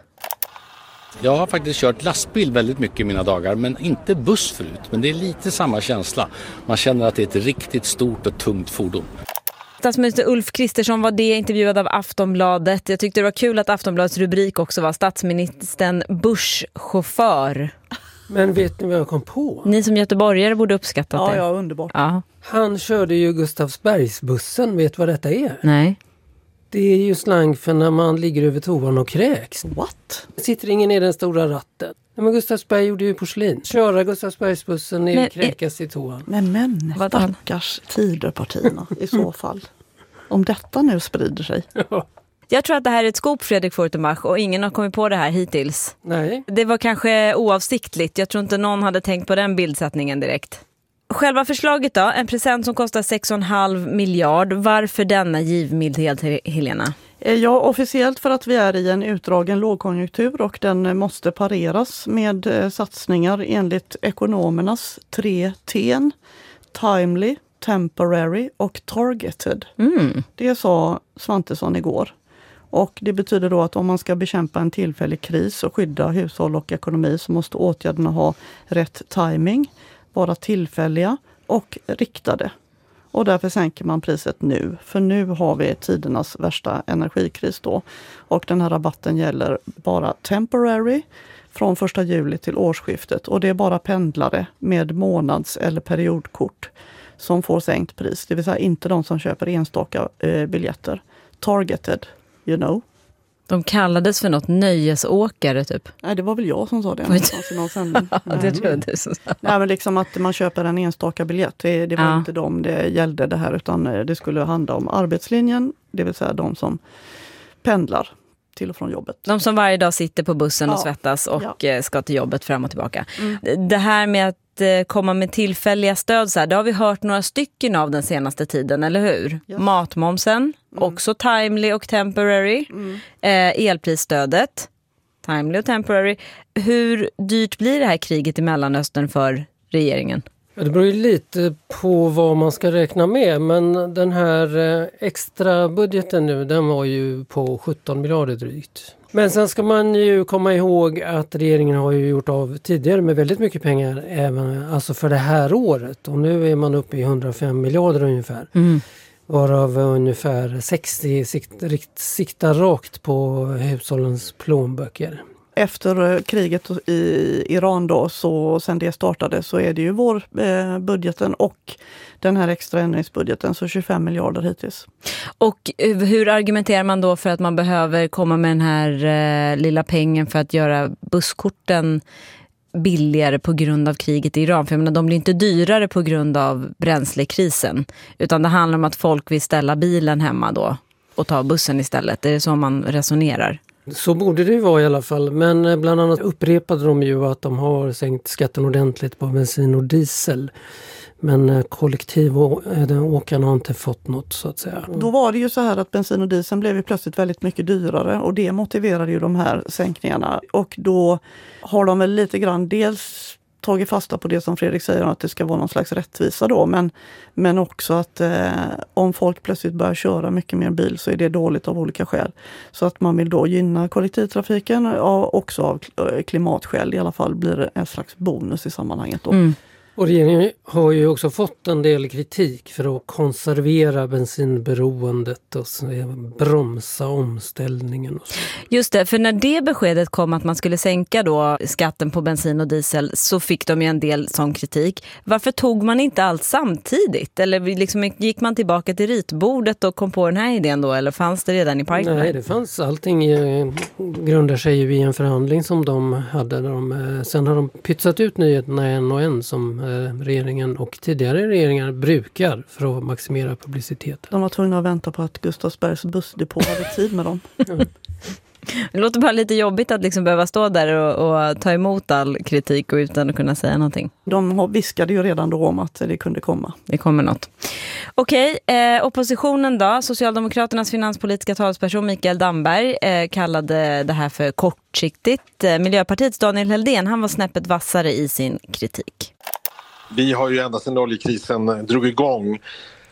Jag har faktiskt kört lastbil väldigt mycket i mina dagar, men inte buss förut. Men det är lite samma känsla. Man känner att det är ett riktigt stort och tungt fordon. Statsminister Ulf Kristersson var det intervjuad av Aftonbladet. Jag tyckte det var kul att Aftonbladets rubrik också var statsministern busschaufför. Men vet ni vad jag kom på? Ni som göteborgare borde uppskatta ja, det. Ja, underbart. Ja. Han körde ju Gustavsbergsbussen. Vet vad detta är? Nej. Det är ju slang för när man ligger över toan och kräks. What? Sitter ingen i den stora ratten. Men Gustavsberg gjorde ju porslin. Köra Gustavsbergsbussen ner och kräkas i toan. Men men, stackars Tidöpartierna i så fall. Om detta nu sprider sig. Ja. Jag tror att det här är ett skop, Fredrik Fortenbach, och ingen har kommit på det här hittills. Nej. Det var kanske oavsiktligt. Jag tror inte någon hade tänkt på den bildsättningen direkt. Själva förslaget då, en present som kostar sex komma fem miljard. Varför denna givmildhet, Helena? Ja, officiellt för att vi är i en utdragen lågkonjunktur och den måste pareras med satsningar enligt ekonomernas tre T:n. Timely, temporary och targeted. Mm. Det sa Svantesson igår. Och det betyder då att om man ska bekämpa en tillfällig kris och skydda hushåll och ekonomi så måste åtgärderna ha rätt timing, vara tillfälliga och riktade. Och därför sänker man priset nu. För nu har vi tidernas värsta energikris då. Och den här rabatten gäller bara temporary från första juli till årsskiftet. Och det är bara pendlare med månads- eller periodkort som får sänkt pris. Det vill säga inte de som köper enstaka eh, biljetter. Targeted, you know. De kallades för något nöjesåkare typ. Nej, det var väl jag som sa det. Någonstans i någon sändning. Det tror jag du som sa. Nej, men liksom att man köper en enstaka biljett. Det, det var ja. inte dem det gällde det här, utan det skulle handla om arbetslinjen. Det vill säga de som pendlar till och från jobbet. De som varje dag sitter på bussen ja. och svettas och ja. ska till jobbet fram och tillbaka. Mm. Det här med att komma med tillfälliga stöd, så här, det har vi hört några stycken av den senaste tiden, eller hur? Yes. Matmomsen, mm. också timely och temporary. Mm. Eh, elprisstödet, timely och temporary. Hur dyrt blir det här kriget i Mellanöstern för regeringen? Ja, det beror ju lite på vad man ska räkna med, men den här extra budgeten nu, den var ju på sjutton miljarder drygt. Men sen ska man ju komma ihåg att regeringen har ju gjort av tidigare med väldigt mycket pengar även alltså för det här året. Och nu är man uppe i hundrafem miljarder ungefär. Mm. Varav ungefär sextio sikt, rikt, siktar rakt på hushållens plånböcker. Efter kriget i Iran då, så sen det startade, så är det ju vår eh, budgeten och den här extra ändringsbudgeten, så tjugofem miljarder hittills. Och hur argumenterar man då för att man behöver komma med den här eh, lilla pengen för att göra busskorten billigare på grund av kriget i Iran? För jag menar, de blir inte dyrare på grund av bränslekrisen, utan det handlar om att folk vill ställa bilen hemma då och ta bussen istället. Är det så man resonerar? Så borde det ju vara i alla fall, men bland annat upprepade de ju att de har sänkt skatten ordentligt på bensin och diesel. Men kollektivåkarna har inte fått något, så att säga. Då var det ju så här att bensin och diesel blev ju plötsligt väldigt mycket dyrare, och det motiverade ju de här sänkningarna. Och då har de väl lite grann dels tagit fasta på det som Fredrik säger, att det ska vara någon slags rättvisa då, men, men också att eh, om folk plötsligt börjar köra mycket mer bil så är det dåligt av olika skäl. Så att man vill då gynna kollektivtrafiken, och också av klimatskäl i alla fall blir det en slags bonus i sammanhanget då. Mm. Och regeringen har ju också fått en del kritik för att konservera bensinberoendet och bromsa omställningen. Och så. Just det, för när det beskedet kom att man skulle sänka då skatten på bensin och diesel så fick de ju en del sån kritik. Varför tog man inte allt samtidigt? Eller liksom gick man tillbaka till ritbordet och kom på den här idén då? Eller fanns det redan i pipeline? Nej, det fanns. Allting grundar sig ju i en förhandling som de hade. De, sen har de pytsat ut nyheterna en och en som regeringen och tidigare regeringar brukar för att maximera publiciteten. De var tvungna att vänta på att Gustavsbergs bussdepå hade tid med dem. Ja. Det låter bara lite jobbigt att liksom behöva stå där och, och ta emot all kritik och utan att kunna säga någonting. De viskade ju redan då om att det kunde komma. Det kommer något. Okej, eh, oppositionen då. Socialdemokraternas finanspolitiska talsperson Mikael Damberg eh, kallade det här för kortsiktigt. Eh, Miljöpartiets Daniel Heldén, han var snäppet vassare i sin kritik. Vi har ju ända sedan oljekrisen drog igång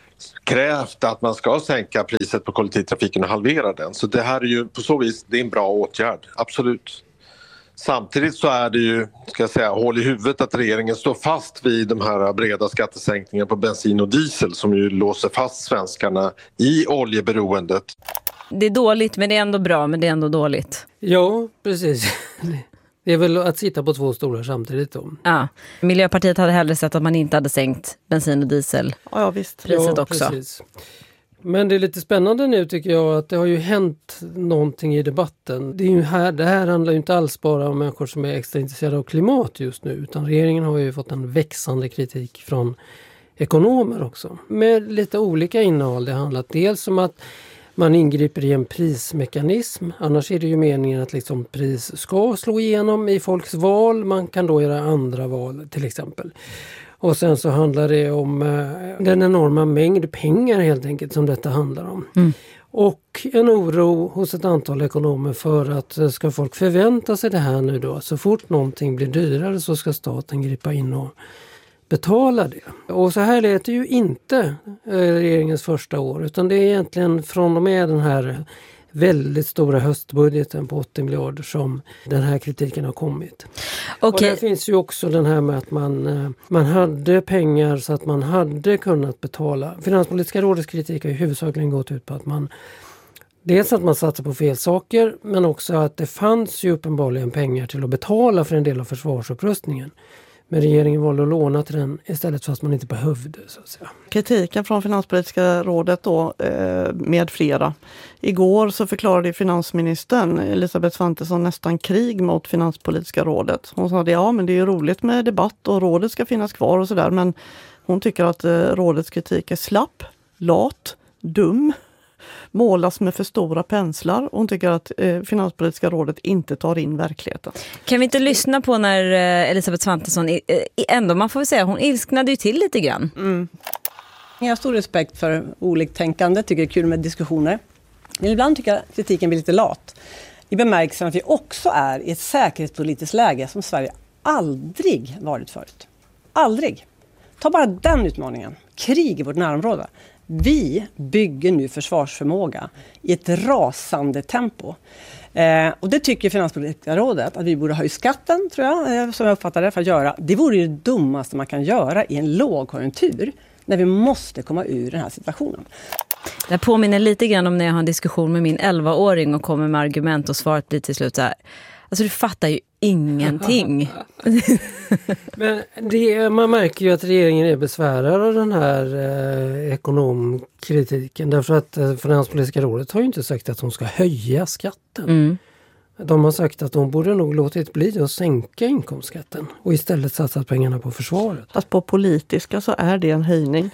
krävt att man ska sänka priset på kollektivtrafiken och halvera den. Så det här är ju på så vis det är en bra åtgärd, absolut. Samtidigt så är det ju, ska jag säga, hål i huvudet att regeringen står fast vid de här breda skattesänkningarna på bensin och diesel som ju låser fast svenskarna i oljeberoendet. Det är dåligt men det är ändå bra, men det är ändå dåligt. Ja, precis. Det är väl att sitta på två stolar samtidigt då. Ja. Miljöpartiet hade hellre sett att man inte hade sänkt bensin- och dieselpriset ja, ja, visst. ja, också. Precis. Men det är lite spännande nu tycker jag att det har ju hänt någonting i debatten. Det, är ju här, det här handlar ju inte alls bara om människor som är extra intresserade av klimat just nu, utan regeringen har ju fått en växande kritik från ekonomer också. Med lite olika innehåll. Det handlar dels om att man ingriper i en prismekanism. Annars är det ju meningen att liksom pris ska slå igenom i folks val. Man kan då göra andra val till exempel. Och sen så handlar det om eh, den enorma mängd pengar helt enkelt som detta handlar om. Mm. Och en oro hos ett antal ekonomer för att eh, ska folk förvänta sig det här nu då. Så fort någonting blir dyrare så ska staten gripa in och betala det. Och så här lät det ju inte eh, regeringens första år, utan det är egentligen från och med den här väldigt stora höstbudgeten på åttio miljarder som den här kritiken har kommit. Okay. Och det finns ju också den här med att man, eh, man hade pengar så att man hade kunnat betala. Finanspolitiska rådets kritik har ju huvudsakligen gått ut på att man dels att man satsar på fel saker, men också att det fanns ju uppenbarligen pengar till att betala för en del av försvarsupprustningen. Men regeringen valde att låna till den istället för att man inte behövde. Så att säga. Kritiken från Finanspolitiska rådet då, eh, med flera. Igår så förklarade finansministern Elisabeth Svantesson nästan krig mot Finanspolitiska rådet. Hon sa att ja, men det är ju roligt med debatt och rådet ska finnas kvar och sådär. Men hon tycker att eh, rådets kritik är slapp, lat, dum, målas med för stora penslar. Hon tycker att eh, Finanspolitiska rådet inte tar in verkligheten. Kan vi inte lyssna på när eh, Elisabeth Svantesson eh, ändå, man får väl säga, hon ilsknade ju till lite grann. Mm. Jag har stor respekt för oliktänkande, tycker det är kul med diskussioner. Men ibland tycker jag att kritiken blir lite lat. I bemärkelsen att vi också är i ett säkerhetspolitiskt läge som Sverige aldrig varit förut. Aldrig. Ta bara den utmaningen. Krig i vårt närområde. Vi bygger nu försvarsförmåga i ett rasande tempo. Eh, och det tycker Finanspolitiska rådet att vi borde höja skatten, tror jag, eh, som jag uppfattar det, för att göra. Det vore ju det dummaste man kan göra i en lågkonjunktur när vi måste komma ur den här situationen. Det påminner lite grann om när jag har en diskussion med min elvaåring och kommer med argument och svaret blir till slut så här. Alltså du fattar ju ingenting. Men det, man märker ju att regeringen är besvärad av den här eh, ekonomkritiken. Därför att eh, Finanspolitiska rådet har ju inte sagt att de ska höja skatten. Mm. De har sagt att de borde nog låtit bli att sänka inkomstskatten och istället satsat pengarna på försvaret. Fast på politiska så är det en höjning.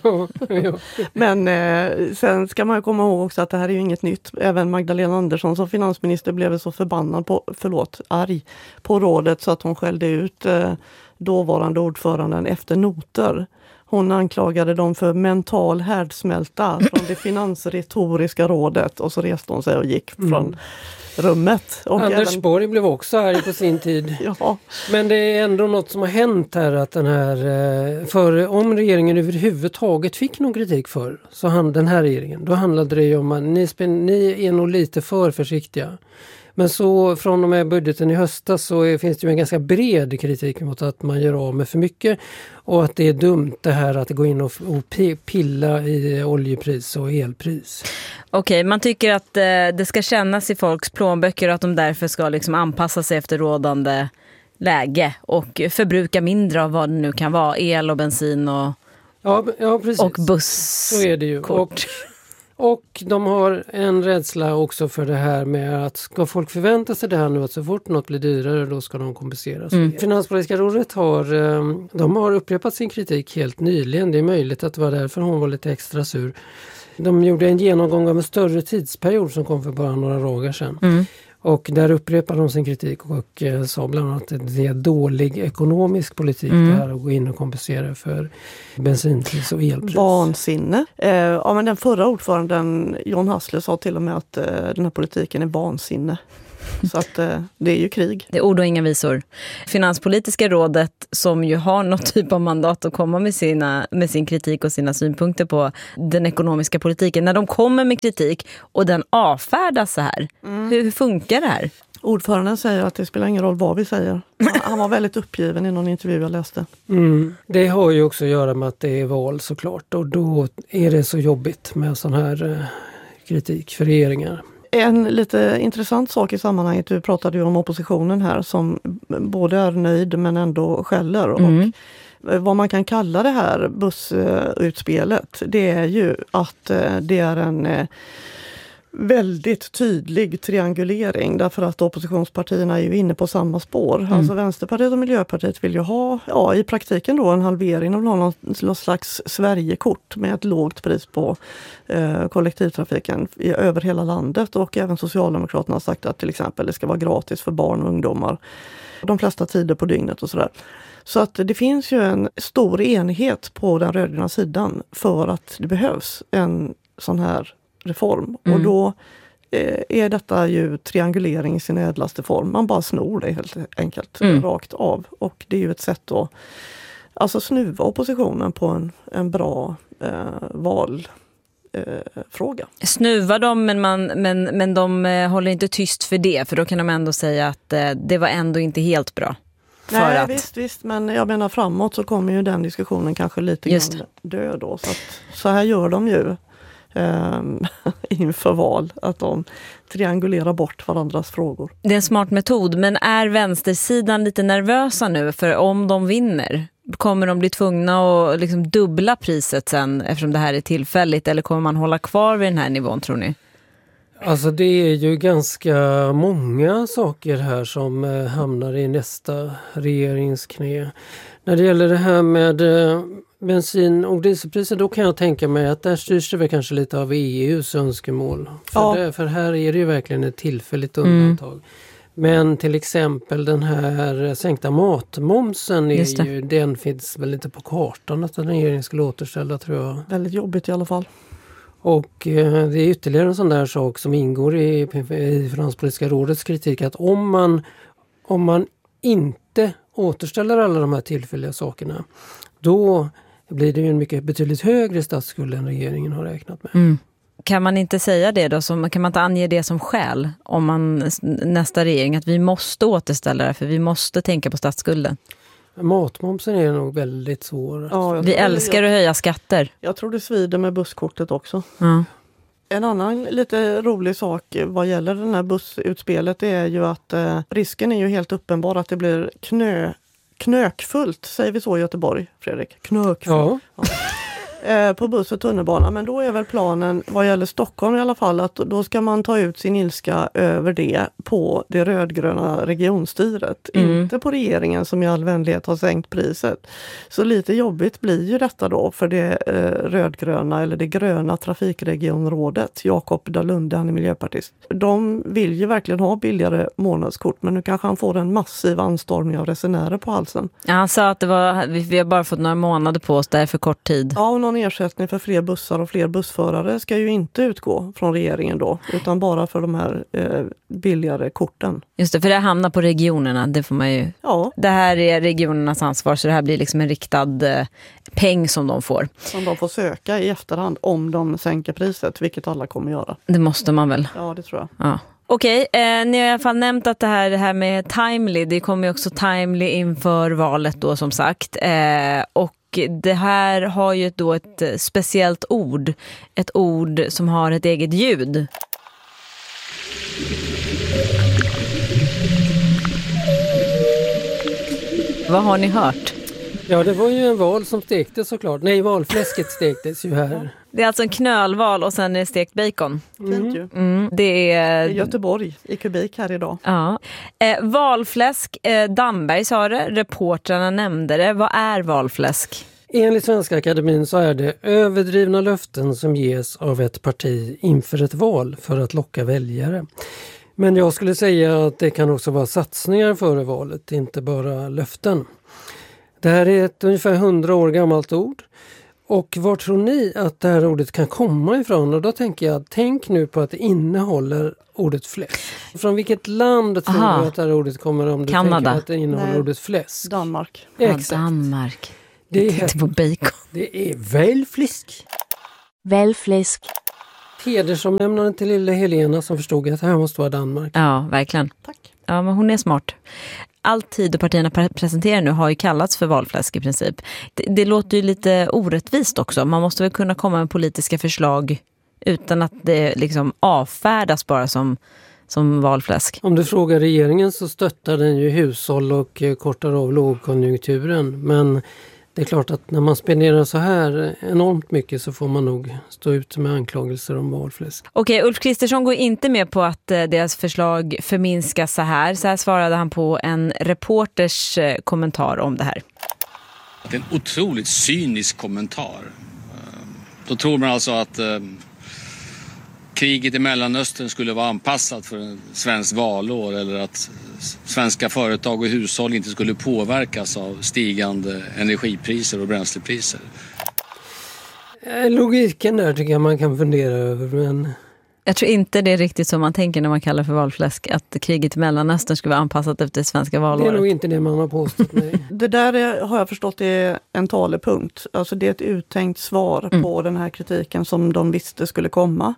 Men eh, sen ska man ju komma ihåg också att det här är ju inget nytt. Även Magdalena Andersson som finansminister blev så förbannad på, förlåt, arg på rådet så att hon skällde ut eh, dåvarande ordföranden efter noter. Hon anklagade dem för mental härdsmälta från det finansretoriska rådet och så reste hon sig och gick från mm. rummet. Och Anders även... Borg blev också arg på sin tid. Ja. Men det är ändå något som har hänt här att den här, för om regeringen överhuvudtaget fick någon kritik för så han, den här regeringen, då handlade det ju om att ni, ni är nog lite för försiktiga Men så från och med budgeten i höstas så är, finns det ju en ganska bred kritik mot att man gör av med för mycket och att det är dumt det här att gå in och, och pilla i oljepris och elpris. Okej, man tycker att eh, det ska kännas i folks plånböcker och att de därför ska liksom anpassa sig efter rådande läge och förbruka mindre av vad det nu kan vara, el och bensin och, ja, ja, precis. och buss. Så är det ju. Och, och de har en rädsla också för det här med att ska folk förvänta sig det här nu att så fort något blir dyrare då ska de kompenseras. Mm. Finanspolitiska rådet har, de har upprepat sin kritik helt nyligen. Det är möjligt att det var därför hon var lite extra sur. De gjorde en genomgång av en större tidsperiod som kom för bara några dagar sedan. Mm. Och där upprepade de sin kritik och eh, sa bland annat att det är dålig ekonomisk politik mm. det här att gå in och kompensera för bensinpris och elpris. Vansinne. Eh, ja, men den förra ordföranden, John Hassler, sa till och med att eh, den här politiken är vansinne. Så att eh, det är ju krig. Det är ord och inga visor. Finanspolitiska rådet som ju har något typ av mandat att komma med, sina, med sin kritik och sina synpunkter på den ekonomiska politiken. När de kommer med kritik och den avfärdas så här. Mm. Hur, hur funkar det här? Ordföranden säger att det spelar ingen roll vad vi säger. Han var väldigt uppgiven i någon intervju jag läste. Mm. Det har ju också att göra med att det är val såklart. Och då är det så jobbigt med sån här eh, kritik för regeringar. En lite intressant sak i sammanhanget, du pratade ju om oppositionen här som både är nöjd men ändå skäller. Mm. Och vad man kan kalla det här bussutspelet, det är ju att det är en väldigt tydlig triangulering därför att oppositionspartierna är ju inne på samma spår. Mm. Alltså Vänsterpartiet och Miljöpartiet vill ju ha, ja i praktiken då en halvering av någon, någon slags Sverigekort med ett lågt pris på eh, kollektivtrafiken i, över hela landet, och även Socialdemokraterna har sagt att till exempel det ska vara gratis för barn och ungdomar de flesta tider på dygnet och sådär. Så att det finns ju en stor enighet på den rödgröna sidan för att det behövs en sån här reform. Mm. Och då eh, är detta ju triangulering i sin ädlaste form. Man bara snor det helt enkelt mm. rakt av. Och det är ju ett sätt att alltså snuva oppositionen på en, en bra eh, val. Eh, fråga. Snuva dem men, man, men, men de eh, håller inte tyst för det, för då kan de ändå säga att eh, det var ändå inte helt bra. För Nej att... visst, visst, men jag menar framåt så kommer ju den diskussionen kanske lite grann dö då. Så, att, så här gör de ju eh, inför val, att de triangulerar bort varandras frågor. Det är en smart metod, men är vänstersidan lite nervösa nu för om de vinner? Kommer de bli tvungna att liksom dubbla priset sen eftersom det här är tillfälligt, eller kommer man hålla kvar vid den här nivån, tror ni? Alltså det är ju ganska många saker här som eh, hamnar i nästa regerings knä. När det gäller det här med eh, bensin- och dieselpriser, då kan jag tänka mig att där styrs det väl kanske lite av E U:s önskemål. För, ja. det, för här är det ju verkligen ett tillfälligt undantag. Mm. Men till exempel den här sänkta matmomsen, är ju, den finns väl inte på kartan att en regering skulle återställa, tror jag. Väldigt jobbigt i alla fall. Och eh, det är ytterligare en sån där sak som ingår i, i Finanspolitiska rådets kritik, att om man, om man inte återställer alla de här tillfälliga sakerna, då blir det ju en mycket betydligt högre statsskuld än regeringen har räknat med. Mm. Kan man inte säga det då? Som, kan man inte ange det som skäl om man nästa regering, att vi måste återställa det för vi måste tänka på statsskulden? Matmomsen är nog väldigt svår. Ja, vi älskar att höja skatter. Jag tror det svider med busskortet också. Ja. En annan lite rolig sak vad gäller den här bussutspelet, det är ju att eh, risken är ju helt uppenbar att det blir knö, knökfullt, säger vi så i Göteborg, Fredrik? Knökfullt. Ja. Ja. På buss och tunnelbana, men då är väl planen vad gäller Stockholm i alla fall att då ska man ta ut sin ilska över det på det rödgröna regionstyret, mm. inte på regeringen som i all vänlighet har sänkt priset. Så lite jobbigt blir ju detta då för det eh, rödgröna eller det gröna trafikregionrådet. Jakob Dalunde, han är miljöpartist. De vill ju verkligen ha billigare månadskort, men nu kanske han får en massiv anstormning av resenärer på halsen. Ja, han sa att det var, vi, vi har bara fått några månader på oss, det är för kort tid. Ja, och någon ersättning för fler bussar och fler bussförare ska ju inte utgå från regeringen då, utan bara för de här eh, billigare korten. Just det, för det hamnar på regionerna, det får man ju... Ja. Det här är regionernas ansvar, så det här blir liksom en riktad eh, peng som de får. Som de får söka i efterhand om de sänker priset, vilket alla kommer göra. Det måste man väl? Ja, det tror jag. Ja. Okej, eh, ni har i alla fall nämnt att det här, det här med timely, det kommer ju också timely inför valet då som sagt. Eh, och det här har ju då ett speciellt ord, ett ord som har ett eget ljud. Vad har ni hört? Ja, det var ju en val som stektes såklart. Nej, valfläsket stektes ju här. Det är alltså en knölval och sen är det stekt bacon. Fint ju. Mm, det är I Göteborg i kubik här idag. Ja. Eh, valfläsk, eh, Damberg sa det, reportrarna nämnde det. Vad är valfläsk? Enligt Svenska Akademin så är det överdrivna löften som ges av ett parti inför ett val för att locka väljare. Men jag skulle säga att det kan också vara satsningar före valet, inte bara löften. Det här är ett ungefär hundra år gammalt ord. Och var tror ni att det här ordet kan komma ifrån? Och då tänker jag, tänk nu på att det innehåller ordet fläsk. Från vilket land tror Aha. du att det här ordet kommer om du Kanada. tänker att det innehåller Nej. ordet fläsk? Danmark. Ja, Exakt. Danmark. Det Jag tänkte är, på bacon. det är välfläsk. Välfläsk. Hedersomnämnaren till lilla Helena som förstod att det här måste vara Danmark. Ja, verkligen. Tack. Ja, men hon är smart. Alltid och partierna presenterar nu har ju kallats för valfläsk i princip. Det, det låter ju lite orättvist också. Man måste väl kunna komma med politiska förslag utan att det liksom avfärdas bara som, som valfläsk. Om du frågar regeringen så stöttar den ju hushåll och eh, kortar av lågkonjunkturen. Men det är klart att när man spenderar så här enormt mycket så får man nog stå ut med anklagelser om valfläsk. Okej, Ulf Kristersson går inte med på att eh, deras förslag förminskas så här. Så här svarade han på en reporters eh, kommentar om det här. Det är en otroligt cynisk kommentar. Då tror man alltså att eh, kriget i Mellanöstern skulle vara anpassat för en svensk valår eller att svenska företag och hushåll inte skulle påverkas av stigande energipriser och bränslepriser. Logiken där tycker jag man kan fundera över, men... Jag tror inte det är riktigt som man tänker när man kallar för valfläsk, att kriget i Mellanöstern skulle vara anpassat efter det svenska valåret. Det är nog inte det man har påstått, nej. Det där är, har jag förstått är en talepunkt. Alltså det är ett uttänkt svar mm. på den här kritiken som de visste skulle komma.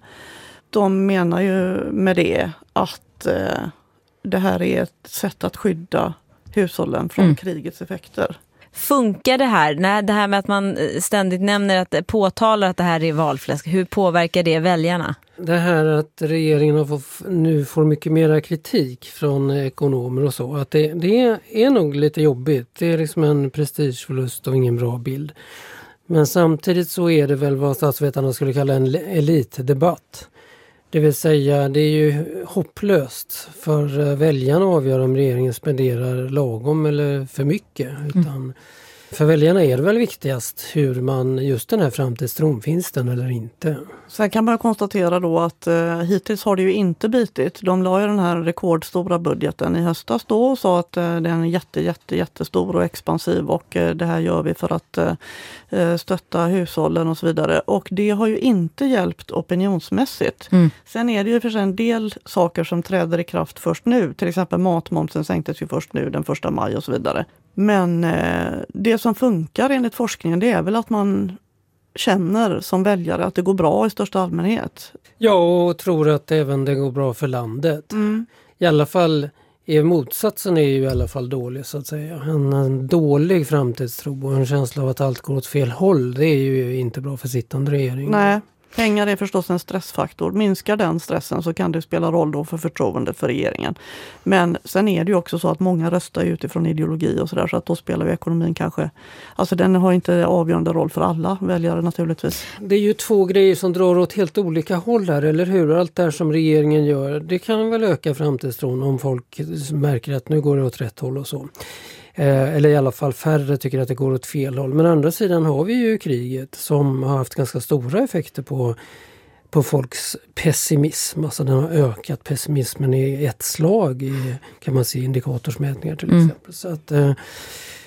De menar ju med det att eh, det här är ett sätt att skydda hushållen från mm. krigets effekter. Funkar det här? Nej, det här med att man ständigt nämner att påtalar att det här är valfläsk. Hur påverkar det väljarna? Det här att regeringen har fått, nu får mycket mera kritik från ekonomer och så. Att det, det är nog lite jobbigt. Det är liksom en prestigeförlust och ingen bra bild. Men samtidigt så är det väl vad statsvetarna skulle kalla en elitdebatt. Det vill säga, det är ju hopplöst för väljarna att avgöra om regeringen spenderar lagom eller för mycket. Utan mm. för väljarna är det väl viktigast hur man, just den här framtidstron, finns den eller inte. Sen kan man konstatera då att eh, hittills har det ju inte bitit. De la ju den här rekordstora budgeten i höstas då och sa att eh, det är en jätte, jätte, jättestor och expansiv och eh, det här gör vi för att eh, stötta hushållen och så vidare. Och det har ju inte hjälpt opinionsmässigt. Mm. Sen är det ju för sig en del saker som träder i kraft först nu. Till exempel matmomsen sänktes ju först nu den första maj och så vidare. Men eh, det som funkar enligt forskningen, det är väl att man känner som väljare att det går bra i största allmänhet. Ja, och tror att även det går bra för landet. Mm. I alla fall, är motsatsen är ju i alla fall dålig så att säga. En, en dålig framtidstro och en känsla av att allt går åt fel håll, det är ju inte bra för sittande regering. Nej. Pengar är förstås en stressfaktor. Minskar den stressen så kan det spela roll då för förtroendet för regeringen. Men sen är det ju också så att många röstar utifrån ideologi och sådär, så att då spelar ju ekonomin kanske... Alltså den har inte avgörande roll för alla väljare naturligtvis. Det är ju två grejer som drar åt helt olika håll här, eller hur? Allt det här som regeringen gör, det kan väl öka framtidstron om folk märker att nu går det åt rätt håll och så. Eh, eller i alla fall färre tycker att det går åt fel håll. Men å andra sidan har vi ju kriget som har haft ganska stora effekter på, på folks pessimism. Alltså den har ökat pessimismen i ett slag i, kan man se, indikatorsmätningar till mm. exempel. Så att, eh,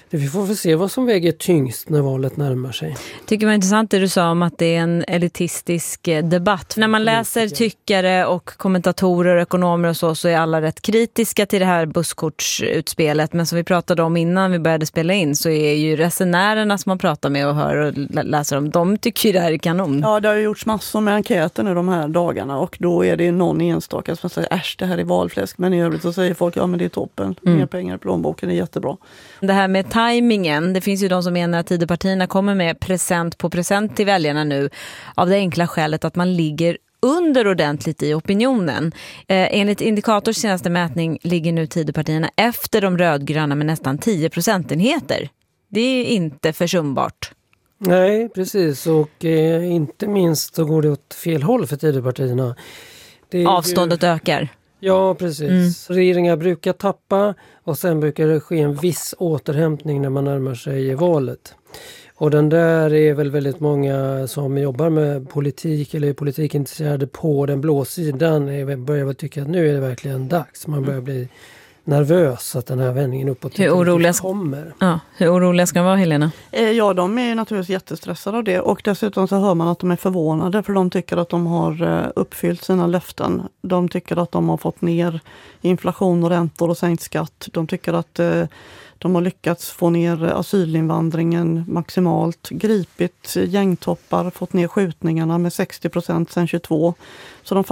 Vi får väl se vad som väger tyngst när valet närmar sig. Tycker det var intressant det du sa om att det är en elitistisk debatt. När man läser tyckare och kommentatorer och ekonomer och så, så är alla rätt kritiska till det här busskortsutspelet. Men som vi pratade om innan vi började spela in så är ju resenärerna som man pratar med och hör och läser om, de tycker ju det här är kanon. Ja, det har ju gjorts massor med enkäter nu de här dagarna och då är det någon enstaka som säger äsch, det här är valfläsk. Men i övrigt så säger folk, ja men det är toppen. Mm. Mer pengar i plånboken är jättebra. Det här med tajmingen, det finns ju de som menar att Tidöpartierna kommer med present på present till väljarna nu av det enkla skälet att man ligger under ordentligt i opinionen. Eh, enligt Indikators senaste mätning ligger nu Tidöpartierna efter de rödgröna med nästan tio procentenheter. Det är inte försumbart. Nej, precis. Och eh, inte minst så går det åt fel håll för Tidöpartierna. Avståndet ju... ökar. Ja, precis. Mm. Regeringar brukar tappa och sen brukar det ske en viss återhämtning när man närmar sig valet. Och den där är väl väldigt många som jobbar med politik eller är politikintresserade på den blå sidan börjar väl tycka att nu är det verkligen dags. Man börjar bli nervös att den här vändningen uppåt hur oroliga kommer. Ja, hur oroliga ska de vara, Helena? Ja, de är naturligtvis jättestressade av det och dessutom så hör man att de är förvånade för de tycker att de har uppfyllt sina löften. De tycker att de har fått ner inflation och räntor och sänkt skatt. De tycker att de har lyckats få ner asylinvandringen maximalt, gripit gängtoppar, fått ner skjutningarna med sextio procent sedan tjugotvå. Så de